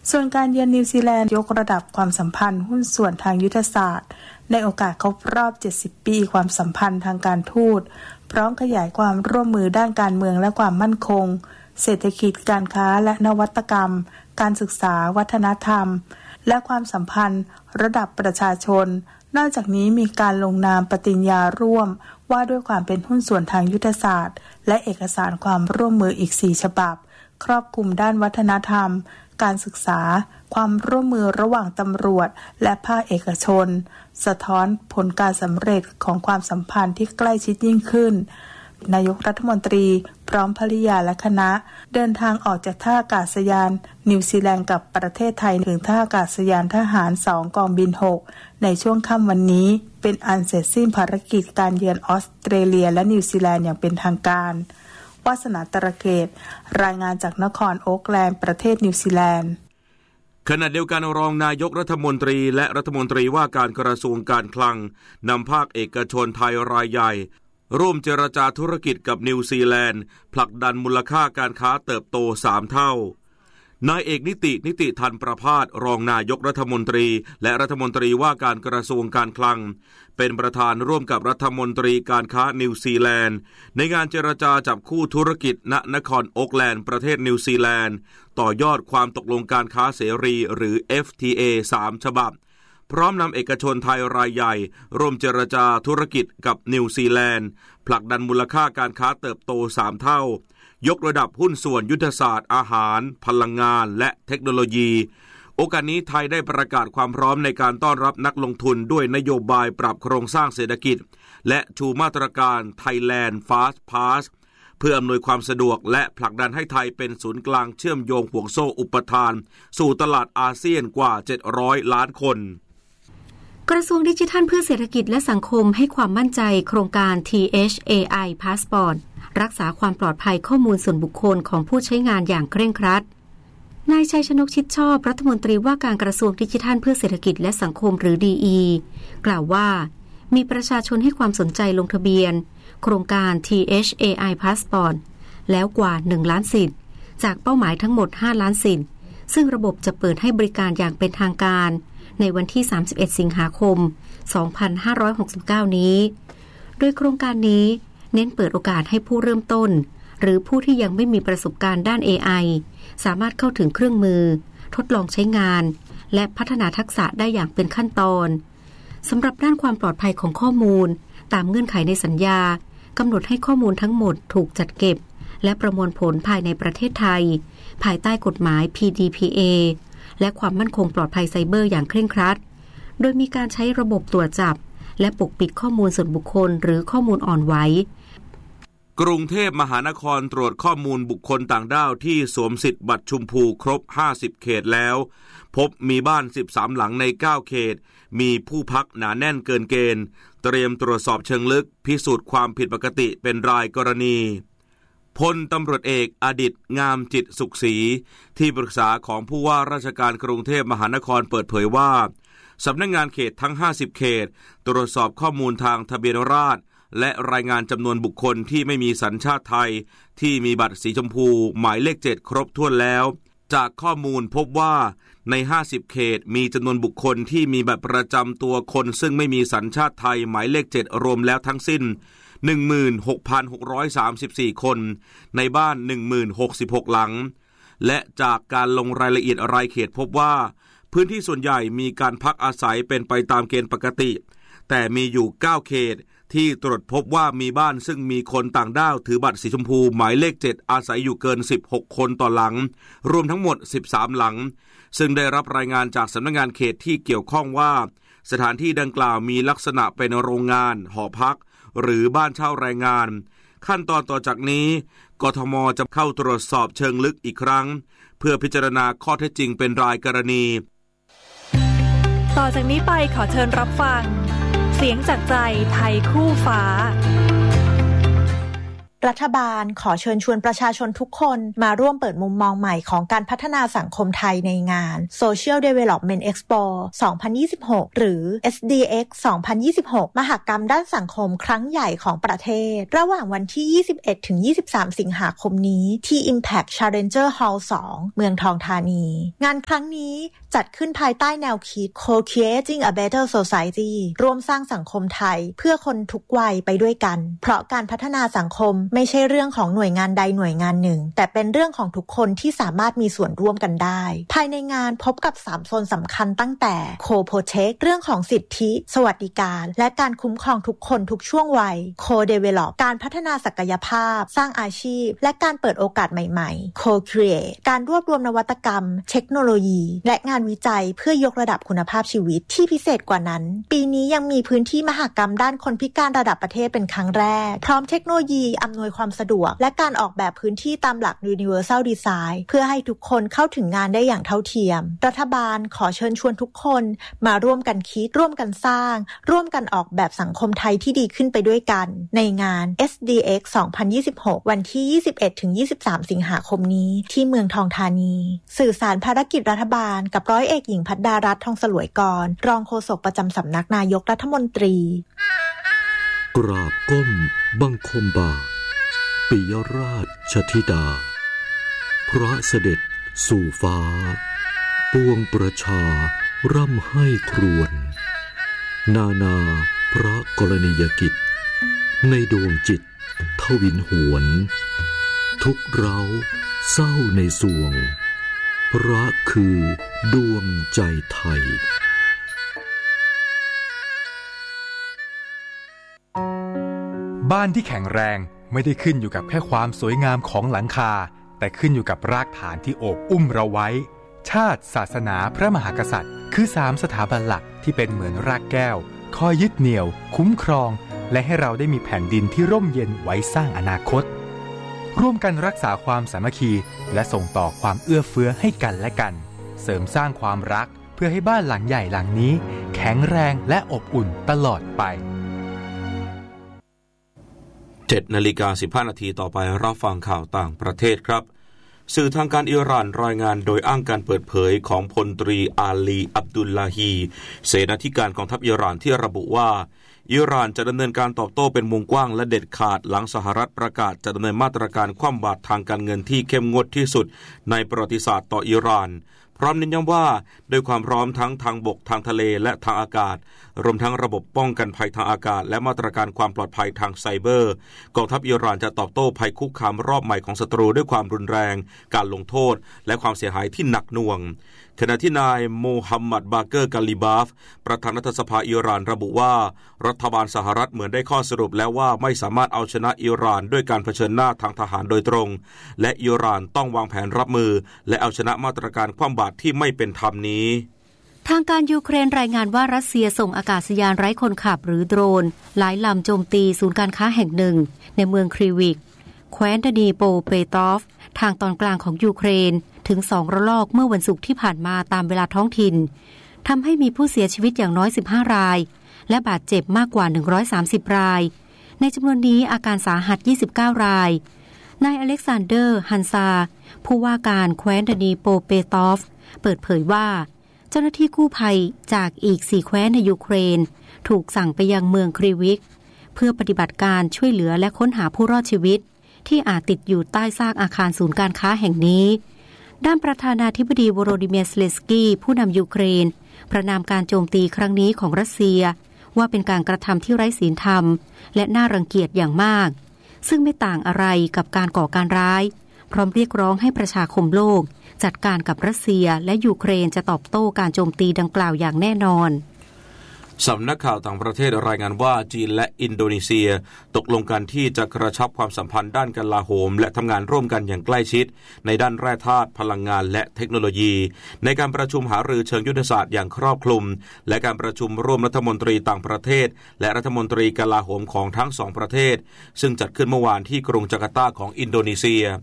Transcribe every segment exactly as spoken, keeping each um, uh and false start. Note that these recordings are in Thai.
ส่วนการเยือนนิวซีแลนด์ยกระดับความสัมพันธ์หุ้นส่วนทางยุทธศาสตร์ในโอกาสครบรอบเจ็ดสิบปีความสัมพันธ์ทางการทูตพร้อมขยายความร่วมมือด้านการเมืองและความมั่นคงเศรษฐกิจการค้าและนวัตกรรมการศึกษาวัฒนธรรมและความสัมพันธ์ระดับประชาชนนอกจากนี้มีการลงนามปฏิญญาร่วมว่าด้วยความเป็นหุ้นส่วนทางยุทธศาสตร์และเอกสารความร่วมมืออีกสี่ฉบับครอบคลุมด้านวัฒนธรรมการศึกษาความร่วมมือระหว่างตำรวจและภาคเอกชนสะท้อนผลการสำเร็จของความสัมพันธ์ที่ใกล้ชิดยิ่งขึ้นนายกรัฐมนตรีพร้อมภริยาและคณะเดินทางออกจากท่าอากาศยานนิวซีแลนด์กับประเทศไทยถึงท่าอากาศยานทหารสองกองบินหกในช่วงค่ำวันนี้เป็นอันเสร็จสิ้นภารกิจการเยือนออสเตรเลียและนิวซีแลนด์อย่างเป็นทางการวาสนาตระเกตรายงานจากนครโอ๊คแลนด์ประเทศนิวซีแลนด์ขณะเดียวกันรองนายกรัฐมนตรีและรัฐมนตรีว่าการกระทรวงการคลังนำภาคเอกชนไทยรายใหญ่ร่วมเจรจาธุรกิจกับนิวซีแลนด์ผลักดันมูลค่าการค้าเติบโตสามเท่านายเอกนิตินิติธันประภาสรองนายกรัฐมนตรีและรัฐมนตรีว่าการกระทรวงการคลังเป็นประธานร่วมกับรัฐมนตรีการค้านิวซีแลนด์ในงานเจรจาจับคู่ธุรกิจณนครโอ๊คแลนด์ประเทศนิวซีแลนด์ต่อยอดความตกลงการค้าเสรีหรือ เอฟ ที เอ สามฉบับพร้อมนำเอกชนไทยรายใหญ่ร่วมเจรจาธุรกิจกับนิวซีแลนด์ผลักดันมูลค่าการค้าเติบโตสามเท่ายกระดับหุ้นส่วนยุทธศาสตร์อาหารพลังงานและเทคโนโลยีโอกาสนี้ไทยได้ประกาศความพร้อมในการต้อนรับนักลงทุนด้วยนโยบายปรับโครงสร้างเศรษฐกิจและชูมาตรการ Thailand Fast Pass เพื่ออำนวยความสะดวกและผลักดันให้ไทยเป็นศูนย์กลางเชื่อมโยงห่วงโซ่อุปทานสู่ตลาดอาเซียนกว่าเจ็ดร้อยล้านคนกระทรวงดิจิทัลเพื่อเศรษฐกิจและสังคมให้ความมั่นใจโครงการ ที เอช เอ ไอ Passport รักษาความปลอดภัยข้อมูลส่วนบุคคลของผู้ใช้งานอย่างเคร่งครัดนายชัยชนกชิดชอบรัฐมนตรีว่าการกระทรวงดิจิทัลเพื่อเศรษฐกิจและสังคมหรือ ดี อี กล่าวว่ามีประชาชนให้ความสนใจลงทะเบียนโครงการ ที เอช เอ ไอ Passport แล้วกว่าหนึ่งล้านสิทธิ์จากเป้าหมายทั้งหมดห้าล้านสิทธิ์ซึ่งระบบจะเปิดให้บริการอย่างเป็นทางการในวันที่สามสิบเอ็ดสิงหาคมสองพันห้าร้อยหกสิบเก้านี้โดยโครงการนี้เน้นเปิดโอกาสให้ผู้เริ่มต้นหรือผู้ที่ยังไม่มีประสบการณ์ด้าน เอ ไอ สามารถเข้าถึงเครื่องมือทดลองใช้งานและพัฒนาทักษะได้อย่างเป็นขั้นตอนสำหรับด้านความปลอดภัยของข้อมูลตามเงื่อนไขในสัญญากำหนดให้ข้อมูลทั้งหมดถูกจัดเก็บและประมวลผลภายในประเทศไทยภายใต้กฎหมาย พี ดี พี เอ และความมั่นคงปลอดภัยไซเบอร์อย่างเคร่งครัดโดยมีการใช้ระบบตรวจจับและปกปิดข้อมูลส่วนบุคคลหรือข้อมูลอ่อนไหวกรุงเทพมหานครตรวจข้อมูลบุคคลต่างด้าวที่สวมสิทธิ์บัตรชมพูครบห้าสิบเขตแล้วพบมีบ้านสิบสามหลังในเก้าเขตมีผู้พักหนาแน่นเกินเกณฑ์เตรียมตรวจสอบเชิงลึกพิสูจน์ความผิดปกติเป็นรายกรณีพลตำรวจเอกอดิษฐ์งามจิตสุขศรีที่ปรึกษาของผู้ว่าราชการกรุงเทพมหานครเปิดเผยว่าสำนักงานเขตทั้งห้าสิบเขตตรวจสอบข้อมูลทางทะเบียนราษฎร์และรายงานจำนวนบุคคลที่ไม่มีสัญชาติไทยที่มีบัตรสีชมพูหมายเลขเจ็ดครบถ้วนแล้วจากข้อมูลพบว่าในห้าสิบเขตมีจำนวนบุคคลที่มีบัตรประจำตัวคนซึ่งไม่มีสัญชาติไทยหมายเลขเจ็ดรวมแล้วทั้งสิ้น หนึ่งหมื่นหกพันหกร้อยสามสิบสี่ คนในบ้าน หนึ่งหมื่นหกสิบหก หลังและจากการลงรายละเอียดรายเขตพบว่าพื้นที่ส่วนใหญ่มีการพักอาศัยเป็นไปตามเกณฑ์ปกติแต่มีอยู่เก้าเขตที่ตรวจพบว่ามีบ้านซึ่งมีคนต่างด้าวถือบัตรสีชมพูหมายเลขเจ็ดอาศัยอยู่เกินสิบหกคนต่อหลังรวมทั้งหมดสิบสามหลังซึ่งได้รับรายงานจากสำนักงานเขตที่เกี่ยวข้องว่าสถานที่ดังกล่าวมีลักษณะเป็นโรงงานหอพักหรือบ้านเช่าแรงงานขั้นตอนต่อจากนี้กทม.จะเข้าตรวจสอบเชิงลึกอีกครั้งเพื่อพิจารณาข้อเท็จจริงเป็นรายกรณีต่อจากนี้ไปขอเชิญรับฟังเสียงจากใจไทยคู่ฟ้ารัฐบาลขอเชิญชวนประชาชนทุกคนมาร่วมเปิดมุมมองใหม่ของการพัฒนาสังคมไทยในงาน Social Development Expo สองพันยี่สิบหก หรือ เอส ดี เอ็กซ์ สองพันยี่สิบหก มหกรรมด้านสังคมครั้งใหญ่ของประเทศระหว่างวันที่ ยี่สิบเอ็ดถึงยี่สิบสาม สิงหาคมนี้ที่ Impact Challenger Hall สอง เมืองทองธานีงานครั้งนี้จัดขึ้นภายใต้แนวคิด Co-creating a better society ร่วมสร้างสังคมไทยเพื่อคนทุกวัยไปด้วยกันเพราะการพัฒนาสังคมไม่ใช่เรื่องของหน่วยงานใดหน่วยงานหนึ่งแต่เป็นเรื่องของทุกคนที่สามารถมีส่วนร่วมกันได้ภายในงานพบกับสามโซนสำคัญตั้งแต่ Co-protect เรื่องของสิทธิสวัสดิการและการคุ้มครองทุกคนทุกช่วงวัย Co-develop การพัฒนาศักยภาพสร้างอาชีพและการเปิดโอกาสใหม่ๆ Co-create การรวบรวมนวัตกรรมเทคโนโลยีและงานวิจัยเพื่อยกระดับคุณภาพชีวิตที่พิเศษกว่านั้นปีนี้ยังมีพื้นที่มหกรรมด้านคนพิการระดับประเทศเป็นครั้งแรกพร้อมเทคโนโลยีอำนวยความสะดวกและการออกแบบพื้นที่ตามหลัก Universal Design เพื่อให้ทุกคนเข้าถึงงานได้อย่างเท่าเทียมรัฐบาลขอเชิญชวนทุกคนมาร่วมกันคิดร่วมกันสร้างร่วมกันออกแบบสังคมไทยที่ดีขึ้นไปด้วยกันในงาน เอส ดี เอ็กซ์ สองพันยี่สิบหก วันที่ ยี่สิบเอ็ดถึงยี่สิบสาม สิงหาคมนี้ที่เมืองทองธานีสื่อสารภารกิจรัฐบาลกับร้อยเอกหญิงพัฒดารัตน์ทองสลวยกรรองโฆษกประจำสำนักนายกรัฐมนตรีกราบก้มบังคมบาทปิยราชธิดาพระเสด็จสู่ฟ้าปวงประชาร่ำให้ครวญนานาพระกรณียกิจในดวงจิตทวินหวนทุกเร้าเศร้าในสวงพระคือดวงใจไทยบ้านที่แข็งแรงไม่ได้ขึ้นอยู่กับแค่ความสวยงามของหลังคาแต่ขึ้นอยู่กับรากฐานที่โอบอุ้มเราไว้ชาติศาสนาพระมหากษัตริย์คือสามสถาบันหลักที่เป็นเหมือนรากแก้วคอยยึดเหนี่ยวคุ้มครองและให้เราได้มีแผ่นดินที่ร่มเย็นไว้สร้างอนาคตร่วมกันรักษาความสามัคคีและส่งต่อความเอื้อเฟื้อให้กันและกันเสริมสร้างความรักเพื่อให้บ้านหลังใหญ่หลังนี้แข็งแรงและอบอุ่นตลอดไปเจ็ดนาฬิกาสิบห้านาทีต่อไปรับฟังข่าวต่างประเทศครับสื่อทางการอิหร่านรายงานโดยอ้างการเปิดเผยของพลตรีอาลีอับดุลลาฮีเสนาธิการกองทัพอิหร่านที่ระบุว่าอิหร่านจะดำเนินการตอบโต้เป็นวงกว้างและเด็ดขาดหลังสหรัฐประกาศจะดำเนินมาตรการคว่ำบาตรทางการเงินที่เข้มงวดที่สุดในประวัติศาสตร์ต่ออิหร่านพร้อมเน้นย้ำว่าด้วยความพร้อมทั้งทางบกทางทะเลและทางอากาศรวมทั้งระบบป้องกันภัยทางอากาศและมาตรการความปลอดภัยทางไซเบอร์กองทัพอิหร่านจะตอบโต้ภัยคุกคามรอบใหม่ของศัตรูด้วยความรุนแรงการลงโทษและความเสียหายที่หนักหน่วงขณะที่นายโมฮัมหมัดบาเกอร์กาลิบาฟประธานรัฐสภาอิหร่านระบุว่ารัฐบาลสหรัฐเหมือนได้ข้อสรุปแล้วว่าไม่สามารถเอาชนะอิหร่านด้วยการเผชิญหน้าทางทหารโดยตรงและอิหร่านต้องวางแผนรับมือและเอาชนะมาตรการคว่ำบาตรที่ไม่เป็นธรรมนี้ทางการยูเครนรายงานว่ารัสเซียส่งอากาศยานไร้คนขับหรือโดรนหลายลำโจมตีศูนย์การค้าแห่งหนึ่งในเมืองครีวิกแคว้นดานีโปเปตอฟทางตอนกลางของยูเครนถึงสองระลอกเมื่อวันศุกร์ที่ผ่านมาตามเวลาท้องถิ่นทำให้มีผู้เสียชีวิตอย่างน้อยสิบห้ารายและบาดเจ็บมากกว่าหนึ่งร้อยสามสิบรายในจำนวนนี้อาการสาหัสยี่สิบเก้ารายนายอเล็กซานเดอร์ฮันซาผู้ว่าการแคว้นดานีโปเปตอฟเปิดเผยว่าเจ้าหน้าที่กู้ภัยจากอีกสี่แคว้นในยูเครนถูกสั่งไปยังเมืองครีวิกเพื่อปฏิบัติการช่วยเหลือและค้นหาผู้รอดชีวิตที่อาจติดอยู่ใต้ซากอาคารศูนย์การค้าแห่งนี้ด้านประธานาธิบดีวโรดิเมียร์ เซเลนสกี้ผู้นำยูเครนประณามการโจมตีครั้งนี้ของรัสเซียว่าเป็นการกระทำที่ไร้ศีลธรรมและน่ารังเกียจอย่างมากซึ่งไม่ต่างอะไรกับการก่อการร้ายพร้อมเรียกร้องให้ประชาคมโลกจัดการกับรัสเซียและยูเครนจะตอบโต้การโจมตีดังกล่าวอย่างแน่นอนสำนักข่าวต่างประเทศรายงานว่าจีนและอินโดนีเซียตกลงกันที่จะกระชับความสัมพันธ์ด้านกลาโหมและทำงานร่วมกันอย่างใกล้ชิดในด้านแร่ธาตุพลังงานและเทคโนโลยีในการประชุมหารือเชิงยุทธศาสตร์อย่างครอบคลุมและการประชุมร่วมรัฐมนตรีต่างประเทศและรัฐมนตรีกลาโหมของทั้งสองประเทศซึ่งจัดขึ้นเมื่อวานที่กรุงจาการ์ตาของอินโดนีเซีย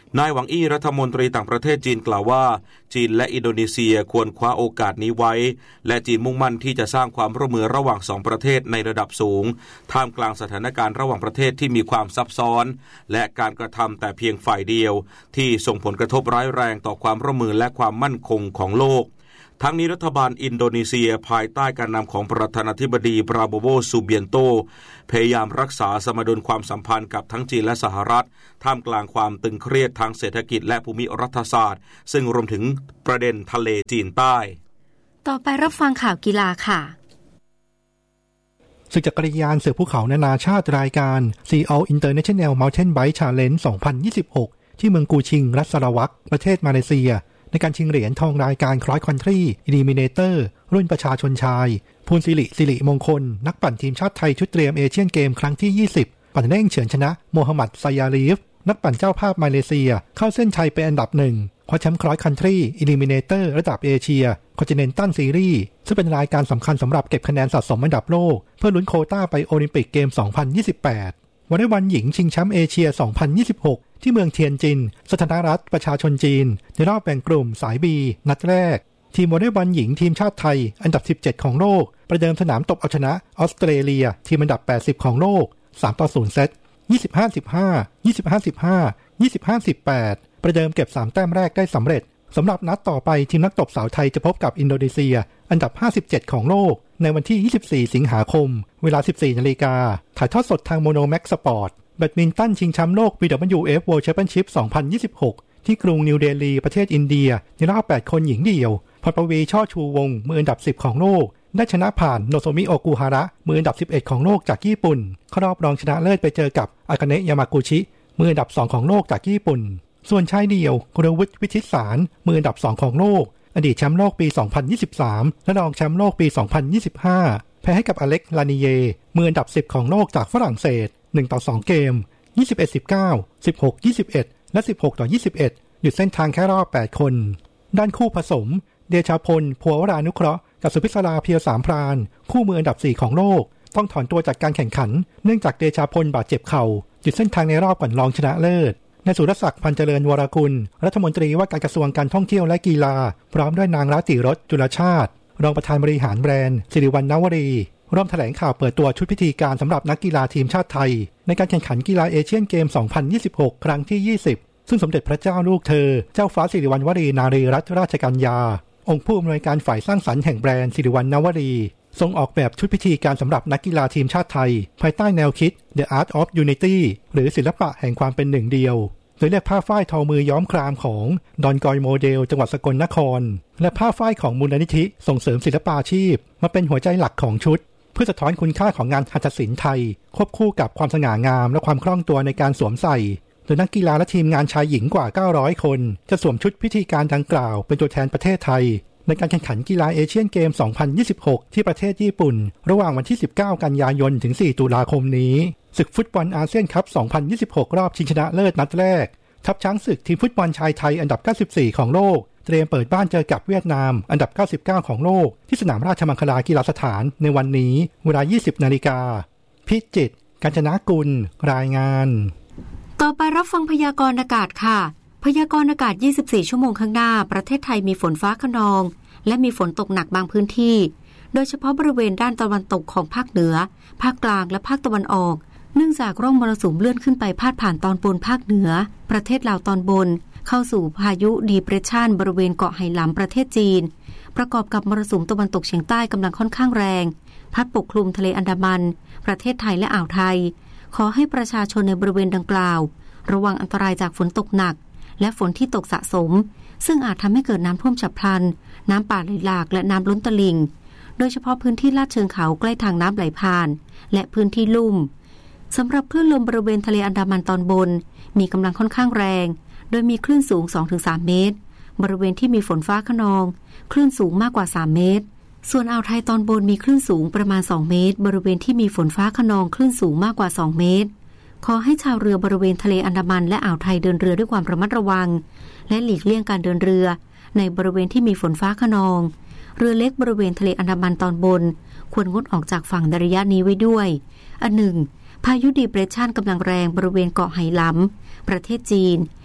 นายหวังอี้รัฐมนตรีต่างประเทศจีนกล่าวว่าจีนและอินโดนีเซียควรคว้าโอกาสนี้ไว้และจีนมุ่งมั่นที่จะสร้างความร่วมมือระหว่างสองประเทศในระดับสูงท่ามกลางสถานการณ์ระหว่างประเทศที่มีความซับซ้อนและการกระทำแต่เพียงฝ่ายเดียวที่ส่งผลกระทบร้ายแรงต่อความร่วมมือและความมั่นคงของโลกทั้งนี้รัฐบาลอินโดนีเซียภายใต้การนำของประธานาธิบดีปราโบโว ซูเบียนโตพยายามรักษาสมดุลความสัมพันธ์กับทั้งจีนและสหรัฐท่ามกลางความตึงเครียดทางเศรษฐกิจและภูมิรัฐศาสตร์ซึ่งรวมถึงประเด็นทะเลจีนใต้ต่อไปรับฟังข่าวกีฬาค่ะศึกจักรยานเสือภูเขานานาชาติรายการ ซี โอ International Mountain Bike Challenge สองพันยี่สิบหก ที่เมืองกูชิงรัฐสราวักประเทศมาเลเซียในการชิงเหรียญทองรายการ Cross Country Eliminator รุ่นประชาชนชายภูลศิริสิริมงคลนักปั่นทีมชาติไทยชุดเตรียมเอเชียนเกมครั้งที่ยี่สิบปั่นเร่งเฉือนชนะโมฮัมหมัดไซยาลีฟนักปั่นเจ้าภาพมาเลเซียเข้าเส้นชัยเป็นอันดับหนึ่งคว้าแชมป์ Cross Country Eliminator ระดับเอเชีย Continental Series ซึ่งเป็นรายการสำคัญสำหรับเก็บคะแนนสะสมอันดับโลกเพื่อลุ้นโควต้าไปโอลิมปิกเกม สองพันยี่สิบแปดวอลเลย์บอลหญิงชิงแชมป์เอเชีย สองพันยี่สิบหก ที่เมืองเทียนจินสาธารณรัฐประชาชนจีนในรอบแบ่งกลุ่มสาย B นัดแรกทีมวอลเลย์บอลหญิงทีมชาติไทยอันดับสิบเจ็ดของโลกประเดิมสนามตบเอาชนะออสเตรเลียทีมอันดับแปดสิบของโลกสามต่อศูนย์เซต ยี่สิบห้า สิบห้า ยี่สิบห้า สิบห้า ยี่สิบห้า สิบแปด ประเดิมเก็บสามแต้มแรกได้สำเร็จสำหรับนัดต่อไปทีมนักตบสาวไทยจะพบกับอินโดนีเซียอันดับห้าสิบเจ็ดของโลกในวันที่ยี่สิบสี่สิงหาคมเวลา สิบสี่นาฬิกาถ่ายทอดสดทางโมโนแม็กสปอร์ตแบดมินตันชิงแชมป์โลก บี ดับเบิลยู เอฟ World Championship สองพันยี่สิบหกที่กรุงนิวเดลีประเทศอินเดียในรอบแปดคนหญิงเดี่ยวพรปวีช่อชูวงศ์มืออันดับสิบของโลกได้ชนะผ่านโนโซมิโอกุฮาระมืออันดับสิบเอ็ดของโลกจากญี่ปุ่นเข้ารอบรองชนะเลิศไปเจอกับอากาเนะยามากุชิมืออันดับสองของโลกจากญี่ปุ่นส่วนชายเดี่ยวกุลวุฒิวิชิตสารมืออันดับสองของโลกอดีตแชมป์โลกปีสองพันยี่สิบสามและรองแชมป์โลกปีสองพันยี่สิบห้าแพ้ให้กับอเล็กลานิเยมืออันดับสิบของโลกจากฝรั่งเศสหนึ่งต่อสองเกมยี่สิบเอ็ด สิบเก้า สิบหก ยี่สิบเอ็ดและสิบหกต่อยี่สิบเอ็ดหยุดเส้นทางแค่รอบแปดคนด้านคู่ผสมเดชาพลภัวรานุเคราะห์กับสุพิศราเพียวสามพรานคู่มืออันดับสี่ของโลกต้องถอนตัวจากการแข่งขันเนื่องจากเดชาพลบาดเจ็บเข่าหยุดเส้นทางในรอบก่อนรองชนะเลิศนายสุรศักดิ์พันเจริญวรกุลรัฐมนตรีว่าการกระทรวงการท่องเที่ยวและกีฬาพร้อมด้วยนางรัติรสจุลชาติรองประธานบริหารแบรนด์สิริวัณณวรีร่วมแถลงข่าวเปิดตัวชุดพิธีการสำหรับนักกีฬาทีมชาติไทยในการแข่งขันกีฬาเอเชียนเกม สองพันยี่สิบหก ครั้งที่ยี่สิบซึ่งสมเด็จพระเจ้าลูกเธอเจ้าฟ้าสิริวัณณวรีนารีรัตนราชกัญญาองค์ผู้อำนวยการฝ่ายสร้างสรรค์แห่งแบรนด์สิริวัณณวรีทรงออกแบบชุดพิธีการสำหรับนักกีฬาทีมชาติไทยภายใต้แนวคิด The Art of Unity หรือศิลปะแห่งความเป็นหนึ่งเดียวโดยเลือกผ้าฝ้ายทอมือย้อมครามของดอนกอยโมเดลจังหวัดสกลนครและผ้าฝ้ายของมูลนิธิส่งเสริมศิลปาชีพมาเป็นหัวใจหลักของชุดเพื่อสะท้อนคุณค่าของงานหัตถศิลป์ไทยควบคู่กับความสง่างามและความคล่องตัวในการสวมใส่โดยนักกีฬาและทีมงานชายหญิงกว่าเก้าร้อยคนจะสวมชุดพิธีการดังกล่าวเป็นตัวแทนประเทศไทยในการแข่งขันกีฬาเอเชียนเกม สองพันยี่สิบหก ที่ประเทศญี่ปุ่นระหว่างวันที่สิบเก้ากันยายนถึงสี่ตุลาคมนี้ศึกฟุตบอลอาเซียนคัพ สองพันยี่สิบหก รอบชิงชนะเลิศนัดแรกทัพช้างศึกทีมฟุตบอลชายไทยอันดับเก้าสิบสี่ของโลกเตรียมเปิดบ้านเจอกับเวียดนามอันดับเก้าสิบเก้าของโลกที่สนามราชมังคลากีฬาสถานในวันนี้เวลา ยี่สิบนาฬิกาพิจิตรกาญจนกุลรายงานต่อไปรับฟังพยากรณ์อากาศค่ะพยากรณ์อากาศยี่สิบสี่ชั่วโมงข้างหน้าประเทศไทยมีฝนฟ้าคะนองและมีฝนตกหนักบางพื้นที่โดยเฉพาะบริเวณด้านตะวันตกของภาคเหนือภาคกลางและภาคตะวันออกเนื่องจากร่องมรสุมเลื่อนขึ้นไปพาดผ่านตอนบนภาคเหนือประเทศลาวตอนบนเข้าสู่พายุดีเพรสชันบริเวณเกาะไหหลำประเทศจีนประกอบกับมรสุมตะวันตกเฉียงใต้กำลังค่อนข้างแรงพัดปกคลุมทะเลอันดามันประเทศไทยและอ่าวไทยขอให้ประชาชนในบริเวณดังกล่าวระวังอันตรายจากฝนตกหนักและฝนที่ตกสะสมซึ่งอาจทำให้เกิดน้ำท่วมฉับพลันน้ำป่าไหลหลากและน้ำล้นตลิ่งโดยเฉพาะพื้นที่ลาดเชิงเขาใกล้ทางน้ำไหลผ่านและพื้นที่ลุ่มสำหรับคลื่นลมบริเวณทะเลอันดามันตอนบนมีกำลังค่อนข้างแรงโดยมีคลื่นสูง สองถึงสาม เมตรบริเวณที่มีฝนฟ้าคะนองคลื่นสูงมากกว่าสามเมตรส่วนอ่าวไทยตอนบนมีคลื่นสูงประมาณสองเมตรบริเวณที่มีฝนฟ้าคะนองคลื่นสูงมากกว่าสองเมตรขอให้ชาวเรือบริเวณทะเลอันดามันและอ่าวไทยเดินเรือด้วยความระมัดระวังและหลีกเลี่ยงการเดินเรือในบริเวณที่มีฝนฟ้าคะนองเรือเล็กบริเวณทะเลอันดามันตอนบนควรงดออกจากฝั่งในระยะนี้ไว้ด้วยอันหนึ่งพายุดีเพรสชันกำลังแรงบริเวณเกาะไหหลำประเทศจีน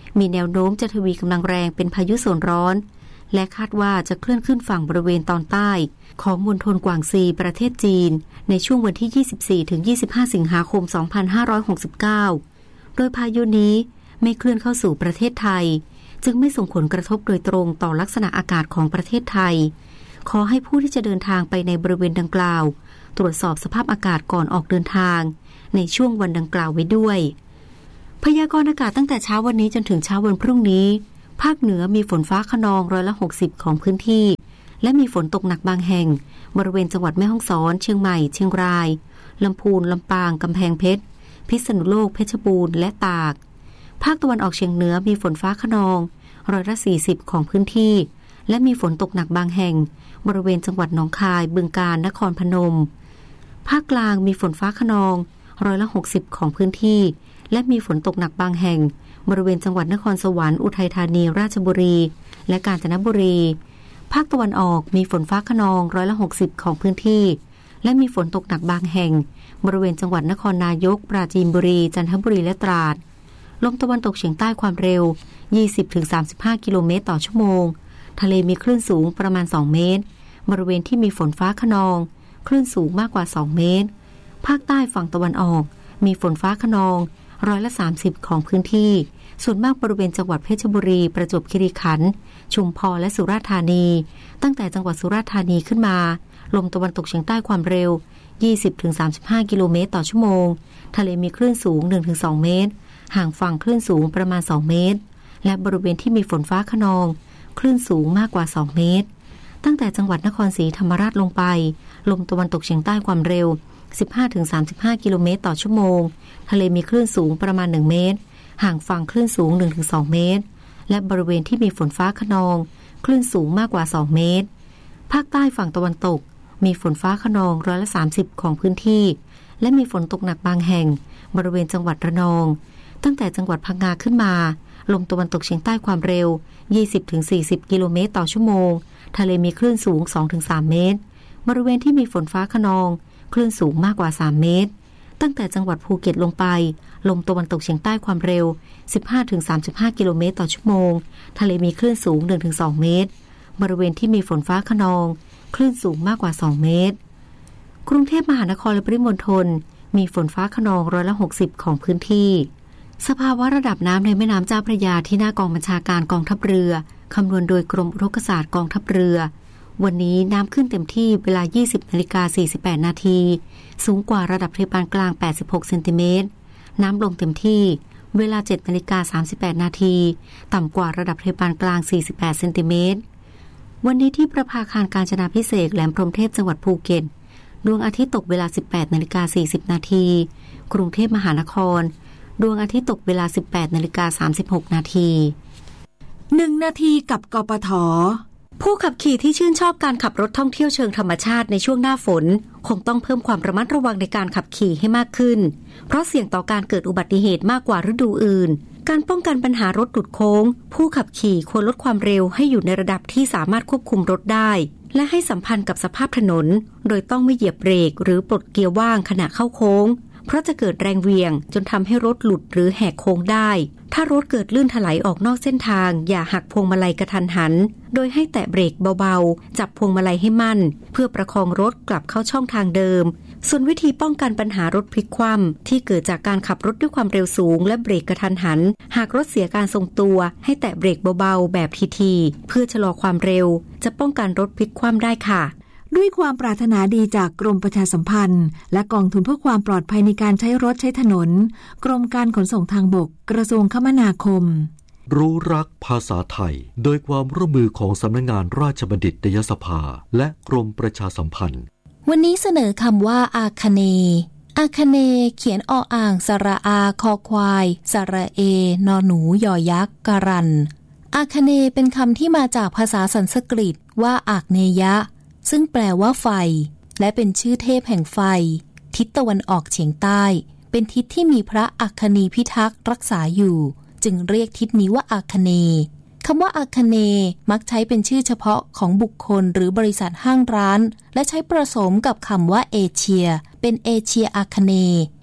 มีแนวโน้มจะทวีกำลังแรงเป็นพายุโซนร้อนและคาดว่าจะเคลื่อนขึ้นฝั่งบริเวณตอนใต้ของมณฑลกวางซีประเทศจีนในช่วงวันที่ ยี่สิบสี่ถึงยี่สิบห้า สิงหาคม สองพันห้าร้อยหกสิบเก้า โดยพายุนี้ไม่เคลื่อนเข้าสู่ประเทศไทยจึงไม่ส่งผลกระทบโดยตรงต่อลักษณะอากาศของประเทศไทยขอให้ผู้ที่จะเดินทางไปในบริเวณดังกล่าวตรวจสอบสภาพอากาศก่อนออกเดินทางในช่วงวันดังกล่าวไว้ด้วยพยากรณ์อากาศตั้งแต่เช้าวันนี้จนถึงเช้าวันพรุ่งนี้ภาคเหนือมีฝนฟ้าคะนองร้อยละหกสิบของพื้นที่และมีฝนตกหนักบางแห่งบริเวณจังหวัดแม่ฮ่องสอนเชียงใหม่เชียงรายลำพูนลำปางกำแพงเพชรพิษณุโลกเพชรบูรณ์และตากภาคตะวันออกเฉียงเหนือมีฝนฟ้าคะนองร้อยละสี่สิบของพื้นที่และมีฝนตกหนักบางแห่งบริเวณจังหวัดหนองคายบึงกาฬนครพนมภาคกลางมีฝนฟ้าคะนองร้อยละหกสิบของพื้นที่และมีฝนตกหนักบางแห่งบริเวณจังหวัดนครสวรรค์อุทัยธานีราชบุรีและกาญจนบุรีภาคตะวันออกมีฝนฟ้าคะนองร้อยละหกสิบของพื้นที่และมีฝนตกหนักบางแห่งบริเวณจังหวัดนครนายกปราจีนบุรีจันทบุรีและตราดลมตะวันตกเฉียงใต้ความเร็ว ยี่สิบถึงสามสิบห้า กิโลเมตรต่อชั่วโมงทะเลมีคลื่นสูงประมาณสองเมตรบริเวณที่มีฝนฟ้าคะนองคลื่นสูงมากกว่าสองเมตรภาคใต้ฝั่งตะวันออกมีฝนฟ้าคะนองร้อยละสามสิบของพื้นที่ส่วนมากบริเวณจังหวัดเพชรบุรีประจวบคีรีขันธ์ชุมพรและสุราษฎร์ธานีตั้งแต่จังหวัดสุราษฎร์ธานีขึ้นมาลมตะวันตกเฉียงใต้ความเร็ว ยี่สิบถึงสามสิบห้า กิโลเมตรต่อชั่วโมงทะเลมีคลื่นสูง หนึ่งถึงสอง เมตรห่างฝั่งคลื่นสูงประมาณสองเมตรและบริเวณที่มีฝนฟ้าคะนองคลื่นสูงมากกว่าสองเมตรตั้งแต่จังหวัดนครศรีธรรมราชลงไปลมตะวันตกเฉียงใต้ความเร็ว สิบห้าถึงสามสิบห้า กิโลเมตรต่อชั่วโมงทะเลมีคลื่นสูงประมาณหนึ่งเมตรห่างฝั่งคลื่นสูง หนึ่งถึงสอง เมตรและบริเวณที่มีฝนฟ้าคะนองคลื่นสูงมากกว่าสองเมตรภาคใต้ฝั่งตะวันตกมีฝนฟ้าคะนองร้อยละสามสิบของพื้นที่และมีฝนตกหนักบางแห่งบริเวณจังหวัดระนองตั้งแต่จังหวัดพังงาขึ้นมาลมตะวันตกเฉียงใต้ความเร็ว ยี่สิบถึงสี่สิบ กิโลเมตรต่อชั่วโมงทะเลมีคลื่นสูง สองถึงสาม เมตรบริเวณที่มีฝนฟ้าคะนองคลื่นสูงมากกว่าสามเมตรตั้งแต่จังหวัดภูเก็ตลงไปลมตะวันตกเฉียงใต้ความเร็ว สิบห้าถึงสามสิบห้า กิโลเมตรต่อชั่วโมงทะเลมีคลื่นสูง หนึ่งถึงสอง เมตรบริเวณที่มีฝนฟ้าคะนองคลื่นสูงมากกว่าสองเมตรกรุงเทพมหานครและปริมณฑลมีฝนฟ้าคะนองร้อยละหกสิบของพื้นที่สภาวะระดับน้ำในแม่น้ำเจ้าพระยาที่หน้ากองบัญชาการกองทัพเรือคำนวณโดยกรมอุทกศาสตร์กองทัพเรือวันนี้น้ำขึ้นเต็มที่เวลา ยี่สิบนาฬิกาสี่สิบแปด นาทีสูงกว่าระดับทะเลปานกลางแปดสิบหกเซนติเมตรน้ำลงเต็มที่เวลา เจ็ดนาฬิกาสามสิบแปด นาทีต่ำกว่าระดับทะเลปานกลางสี่สิบแปดเซนติเมตรวันนี้ที่ประภาคารกาญจนาภิเษกแหลมพรหมเทพจังหวัดภูเก็ตดวงอาทิตย์ตกเวลา สิบแปดนาฬิกาสี่สิบ นาทีกรุงเทพมหานครดวงอาทิตย์ตกเวลา สิบแปดนาฬิกาสามสิบหก นาทีหนึ่งนาทีกับกปท. ผู้ขับขี่ที่ชื่นชอบการขับรถท่องเที่ยวเชิงธรรมชาติในช่วงหน้าฝนคงต้องเพิ่มความระมัดระวังในการขับขี่ให้มากขึ้นเพราะเสี่ยงต่อการเกิดอุบัติเหตุมากกว่าฤดูอื่นการป้องกันปัญหารถหลุดโค้งผู้ขับขี่ควรลดความเร็วให้อยู่ในระดับที่สามารถควบคุมรถได้และให้สัมพันธ์กับสภาพถนนโดยต้องไม่เหยียบเบรกหรือปลดเกียร์ว่างขณะเข้าโค้งเพราะจะเกิดแรงเหวี่ยงจนทำให้รถหลุดหรือแหกโค้งได้ถ้ารถเกิดลื่นถลายออกนอกเส้นทางอย่าหักพวงมาลัยกระทันหันโดยให้แตะเบรกเบาๆจับพวงมาลัยให้มั่นเพื่อประคองรถกลับเข้าช่องทางเดิมส่วนวิธีป้องกันปัญหารถพลิกคว่ำที่เกิดจากการขับรถด้วยความเร็วสูงและเบรกกระทันหันหากรถเสียการทรงตัวให้แตะเบรกเบาๆแบบทีๆเพื่อชะลอความเร็วจะป้องกันรถพลิกคว่ำได้ค่ะด้วยความปรารถนาดีจากกรมประชาสัมพันธ์และกองทุนเพื่อความปลอดภัยในการใช้รถใช้ถนนกรมการขนส่งทางบกกระทรวงคมนาคมรู้รักภาษาไทยโดยความร่วมมือของสำนักงานราชบัณฑิตยสภาและกรมประชาสัมพันธ์วันนี้เสนอคำว่าอาคเนย์อาคเนย์เขียนออ่างสระอาคอควายสระเอนอหนูยอยักษ์การันอาคเนย์เป็นคำที่มาจากภาษาสันสกฤตว่าอากเนยะซึ่งแปลว่าไฟและเป็นชื่อเทพแห่งไฟทิศตะวันออกเฉียงใต้เป็นทิศที่มีพระอัคนีพิทักษ์รักษาอยู่จึงเรียกทิศนี้ว่าอาคเนย์คำว่าอาคเนย์มักใช้เป็นชื่อเฉพาะของบุคคลหรือบริษัทห้างร้านและใช้ผสมกับคำว่าเอเชียเป็นเอเชียอาคเนย์